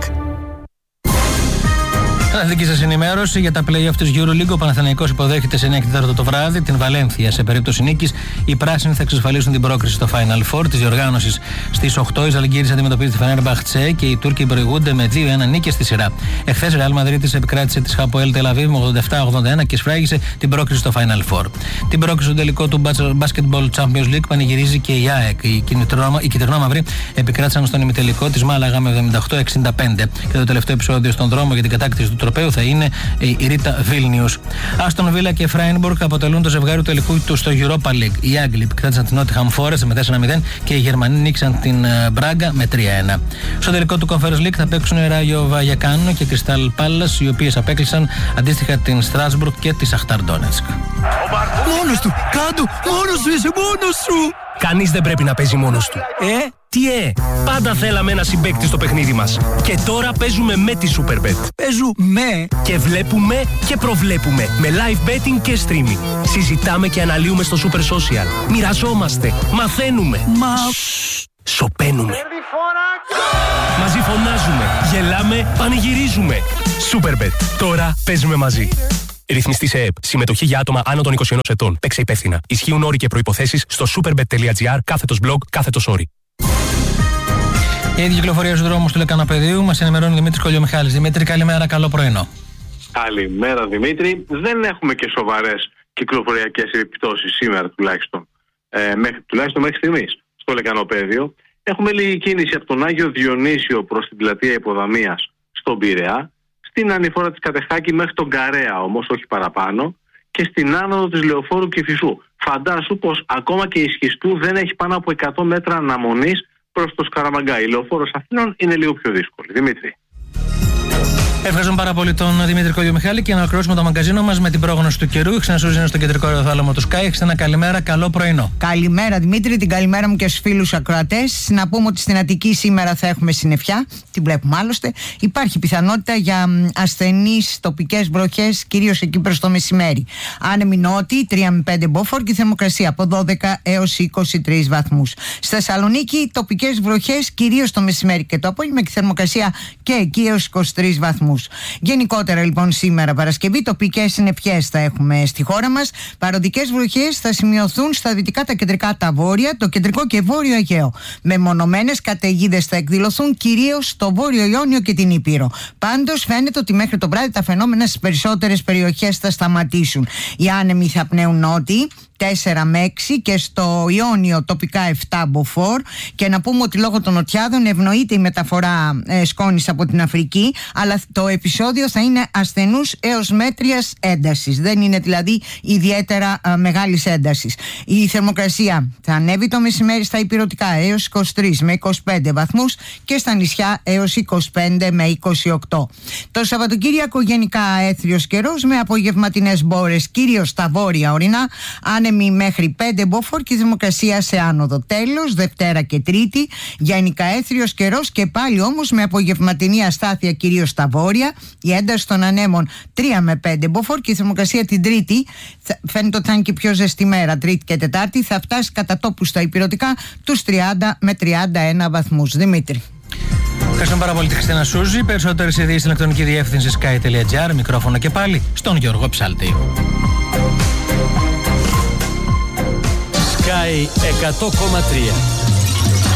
Δική σας ενημέρωση για τα play-off της EuroLeague. Ο Παναθηναϊκός υποδέχεται σε εννιά και τέσσερα το βράδυ την Βαλένθια. Σε περίπτωση νίκης, οι πράσινοι θα εξασφαλίσουν την πρόκριση στο Final Four της διοργάνωσης. Στις οκτώ η Ζαλγκίρις αντιμετωπίζει τη Φενέρμπαχτσε και οι Τούρκοι προηγούνται με δύο ένα νίκες στη σειρά. Εχθές η Real Madrid επικράτησε τη Hapoel Tel Aviv με ογδόντα επτά ογδόντα ένα και σφράγισε την πρόκριση στο Final Four. Την πρόκριση στο τελικό του Basketball Champions League πανηγυρίζει και η ΑΕΚ. Οι κυτρινόμαυροι επικράτησαν στον ημιτελικό της Μάλαγα με εβδομήντα οκτώ εξήντα πέντε. Και το τελευταίο επεισόδιο στον δρόμο για την κατάκτηση του τροπαίου θα είναι η Ρίτα Βίλνιους. Άστον Βίλα και Φράινμπουργκ αποτελούν το ζευγάρι του τελικού του στο Europa League. Οι Άγγλοι επικράτησαν την Nottingham Forest με τέσσερα μηδέν και οι Γερμανοί νίκησαν την Μπράγκα με τρία ένα. Στο τελικό του Conference League θα παίξουν η Ράγιο Βαγιακάνο και Crystal Palace, οι οποίες απέκλεισαν αντίστοιχα την Στράσμπουργκ και τη Σαχτάρ Ντόνετσκ. Μόνος του! Κάντο! Μόνος σου είσαι! Μόνος σου! Κανείς δεν πρέπει να παίζει μόνος του. Ε, τι ε! Πάντα θέλαμε ένα συμπαίκτη στο παιχνίδι μας. Και τώρα παίζουμε με τη Superbet. Παίζουμε! Και βλέπουμε και προβλέπουμε. Με live betting και streaming. Συζητάμε και αναλύουμε στο Super Social. Μοιραζόμαστε. Μαθαίνουμε. Μα... Σωπαίνουμε. Μαζί φωνάζουμε. Γελάμε. Πανηγυρίζουμε. Superbet. Τώρα παίζουμε μαζί. Ρυθμιστή σε ΕΕΠ. Συμμετοχή για άτομα άνω των είκοσι ενός ετών. Παίξε υπεύθυνα. Ισχύουν όροι και προϋποθέσεις στο superbet.gr κάθετος blog κάθετος όροι. Η ίδια κυκλοφορία στους δρόμους του Λεκανοπεδίου μας ενημερώνει ο Δημήτρης Κολιομιχάλης. Δημήτρη, καλημέρα, καλό πρωινό. Καλημέρα, Δημήτρη. Δεν έχουμε και σοβαρές κυκλοφοριακές επιπτώσεις σήμερα τουλάχιστον. Ε, μέχρι, τουλάχιστον μέχρι στιγμής στο Λεκανοπέδιο. Έχουμε λίγη κίνηση από τον Άγιο Διονύσιο προς την πλατεία Υποδαμίας στον Πειραιά. Στην ανηφόρα της Κατεχάκη μέχρι τον Καρέα όμως, όχι παραπάνω, και στην άνοδο της Λεωφόρου Κηφισού. Φαντάσου πως ακόμα και η Σχιστού δεν έχει πάνω από εκατό μέτρα αναμονής προς το Σκαραμαγκά. Η Λεωφόρος Αθήνων είναι λίγο πιο δύσκολη. Δημήτρη. Ευχαριστούμε πάρα πολύ τον Δημήτρη Κολιομιχάλη και να ολοκληρώσουμε το μαγκαζίνο μας με την πρόγνωση του καιρού. Η Ξενασούζη είναι στο κεντρικό αεροθάλαμο του Sky. Έχετε ένα καλημέρα, καλό πρωινό. Καλημέρα Δημήτρη, την καλημέρα μου και στους φίλους ακροατές. Να πούμε ότι στην Αττική σήμερα θα έχουμε συννεφιά, την βλέπουμε άλλωστε. Υπάρχει πιθανότητα για ασθενείς τοπικές βροχές, κυρίως εκεί προς το μεσημέρι. Άνεμη νότιη, τρία με πέντε μποφόρ και η θερμοκρασία από δώδεκα έως είκοσι τρεις βαθμούς. Στη Θεσσαλονίκη, τοπικές βροχές, κυρίως το μεσημέρι και το απόγευμα και θερμοκρασία και εκεί έως είκοσι τρεις βαθμούς. Γενικότερα λοιπόν σήμερα Παρασκευή τοπικές συννεφιές θα έχουμε στη χώρα μας. Παροδικές βροχές θα σημειωθούν στα δυτικά, τα κεντρικά, τα βόρεια, το κεντρικό και βόρειο Αιγαίο. Μεμονωμένες καταιγίδες θα εκδηλωθούν κυρίως στο βόρειο Ιόνιο και την Ήπειρο. Πάντως φαίνεται ότι μέχρι το βράδυ τα φαινόμενα στις περισσότερες περιοχές θα σταματήσουν. Οι άνεμοι θα πνέουν νότιοι τέσσερα με έξι και στο Ιόνιο τοπικά επτά μποφόρ. Και να πούμε ότι λόγω των νοτιάδων ευνοείται η μεταφορά ε, σκόνης από την Αφρική, αλλά το επεισόδιο θα είναι ασθενούς έως μέτριας έντασης. Δεν είναι δηλαδή ιδιαίτερα ε, μεγάλης έντασης. Η θερμοκρασία θα ανέβει το μεσημέρι στα ηπειρωτικά έως είκοσι τρεις με είκοσι πέντε βαθμούς και στα νησιά έως είκοσι πέντε με είκοσι οκτώ. Το Σαββατοκύριακο γενικά έθριος καιρός με απογευματινές μπόρες, κυρίως στα βόρεια ορεινά, άνεμοι μέχρι πέντε μποφόρ και θερμοκρασία σε άνοδο. Τέλος, Δευτέρα και Τρίτη, γενικά έθριος καιρός και πάλι όμως με απογευματινή αστάθεια κυρίως στα βόρεια. Η ένταση των ανέμων τρία με πέντε μποφόρ και η θερμοκρασία την Τρίτη, φαίνεται ότι θα είναι και πιο ζεστή μέρα, Τρίτη και Τετάρτη, θα φτάσει κατά τόπου στα ηπειρωτικά τους τριάντα με τριάντα ένα βαθμούς. Δημήτρη. Ευχαριστούμε πάρα πολύ τη Χριστίνα Σούζη. Περισσότερες ειδήσεις στην ηλεκτρονική διεύθυνση sky τελεία gr. Μικρόφωνο και πάλι στον Γιώργο Ψάλτη. Sky εκατό κόμμα τρία.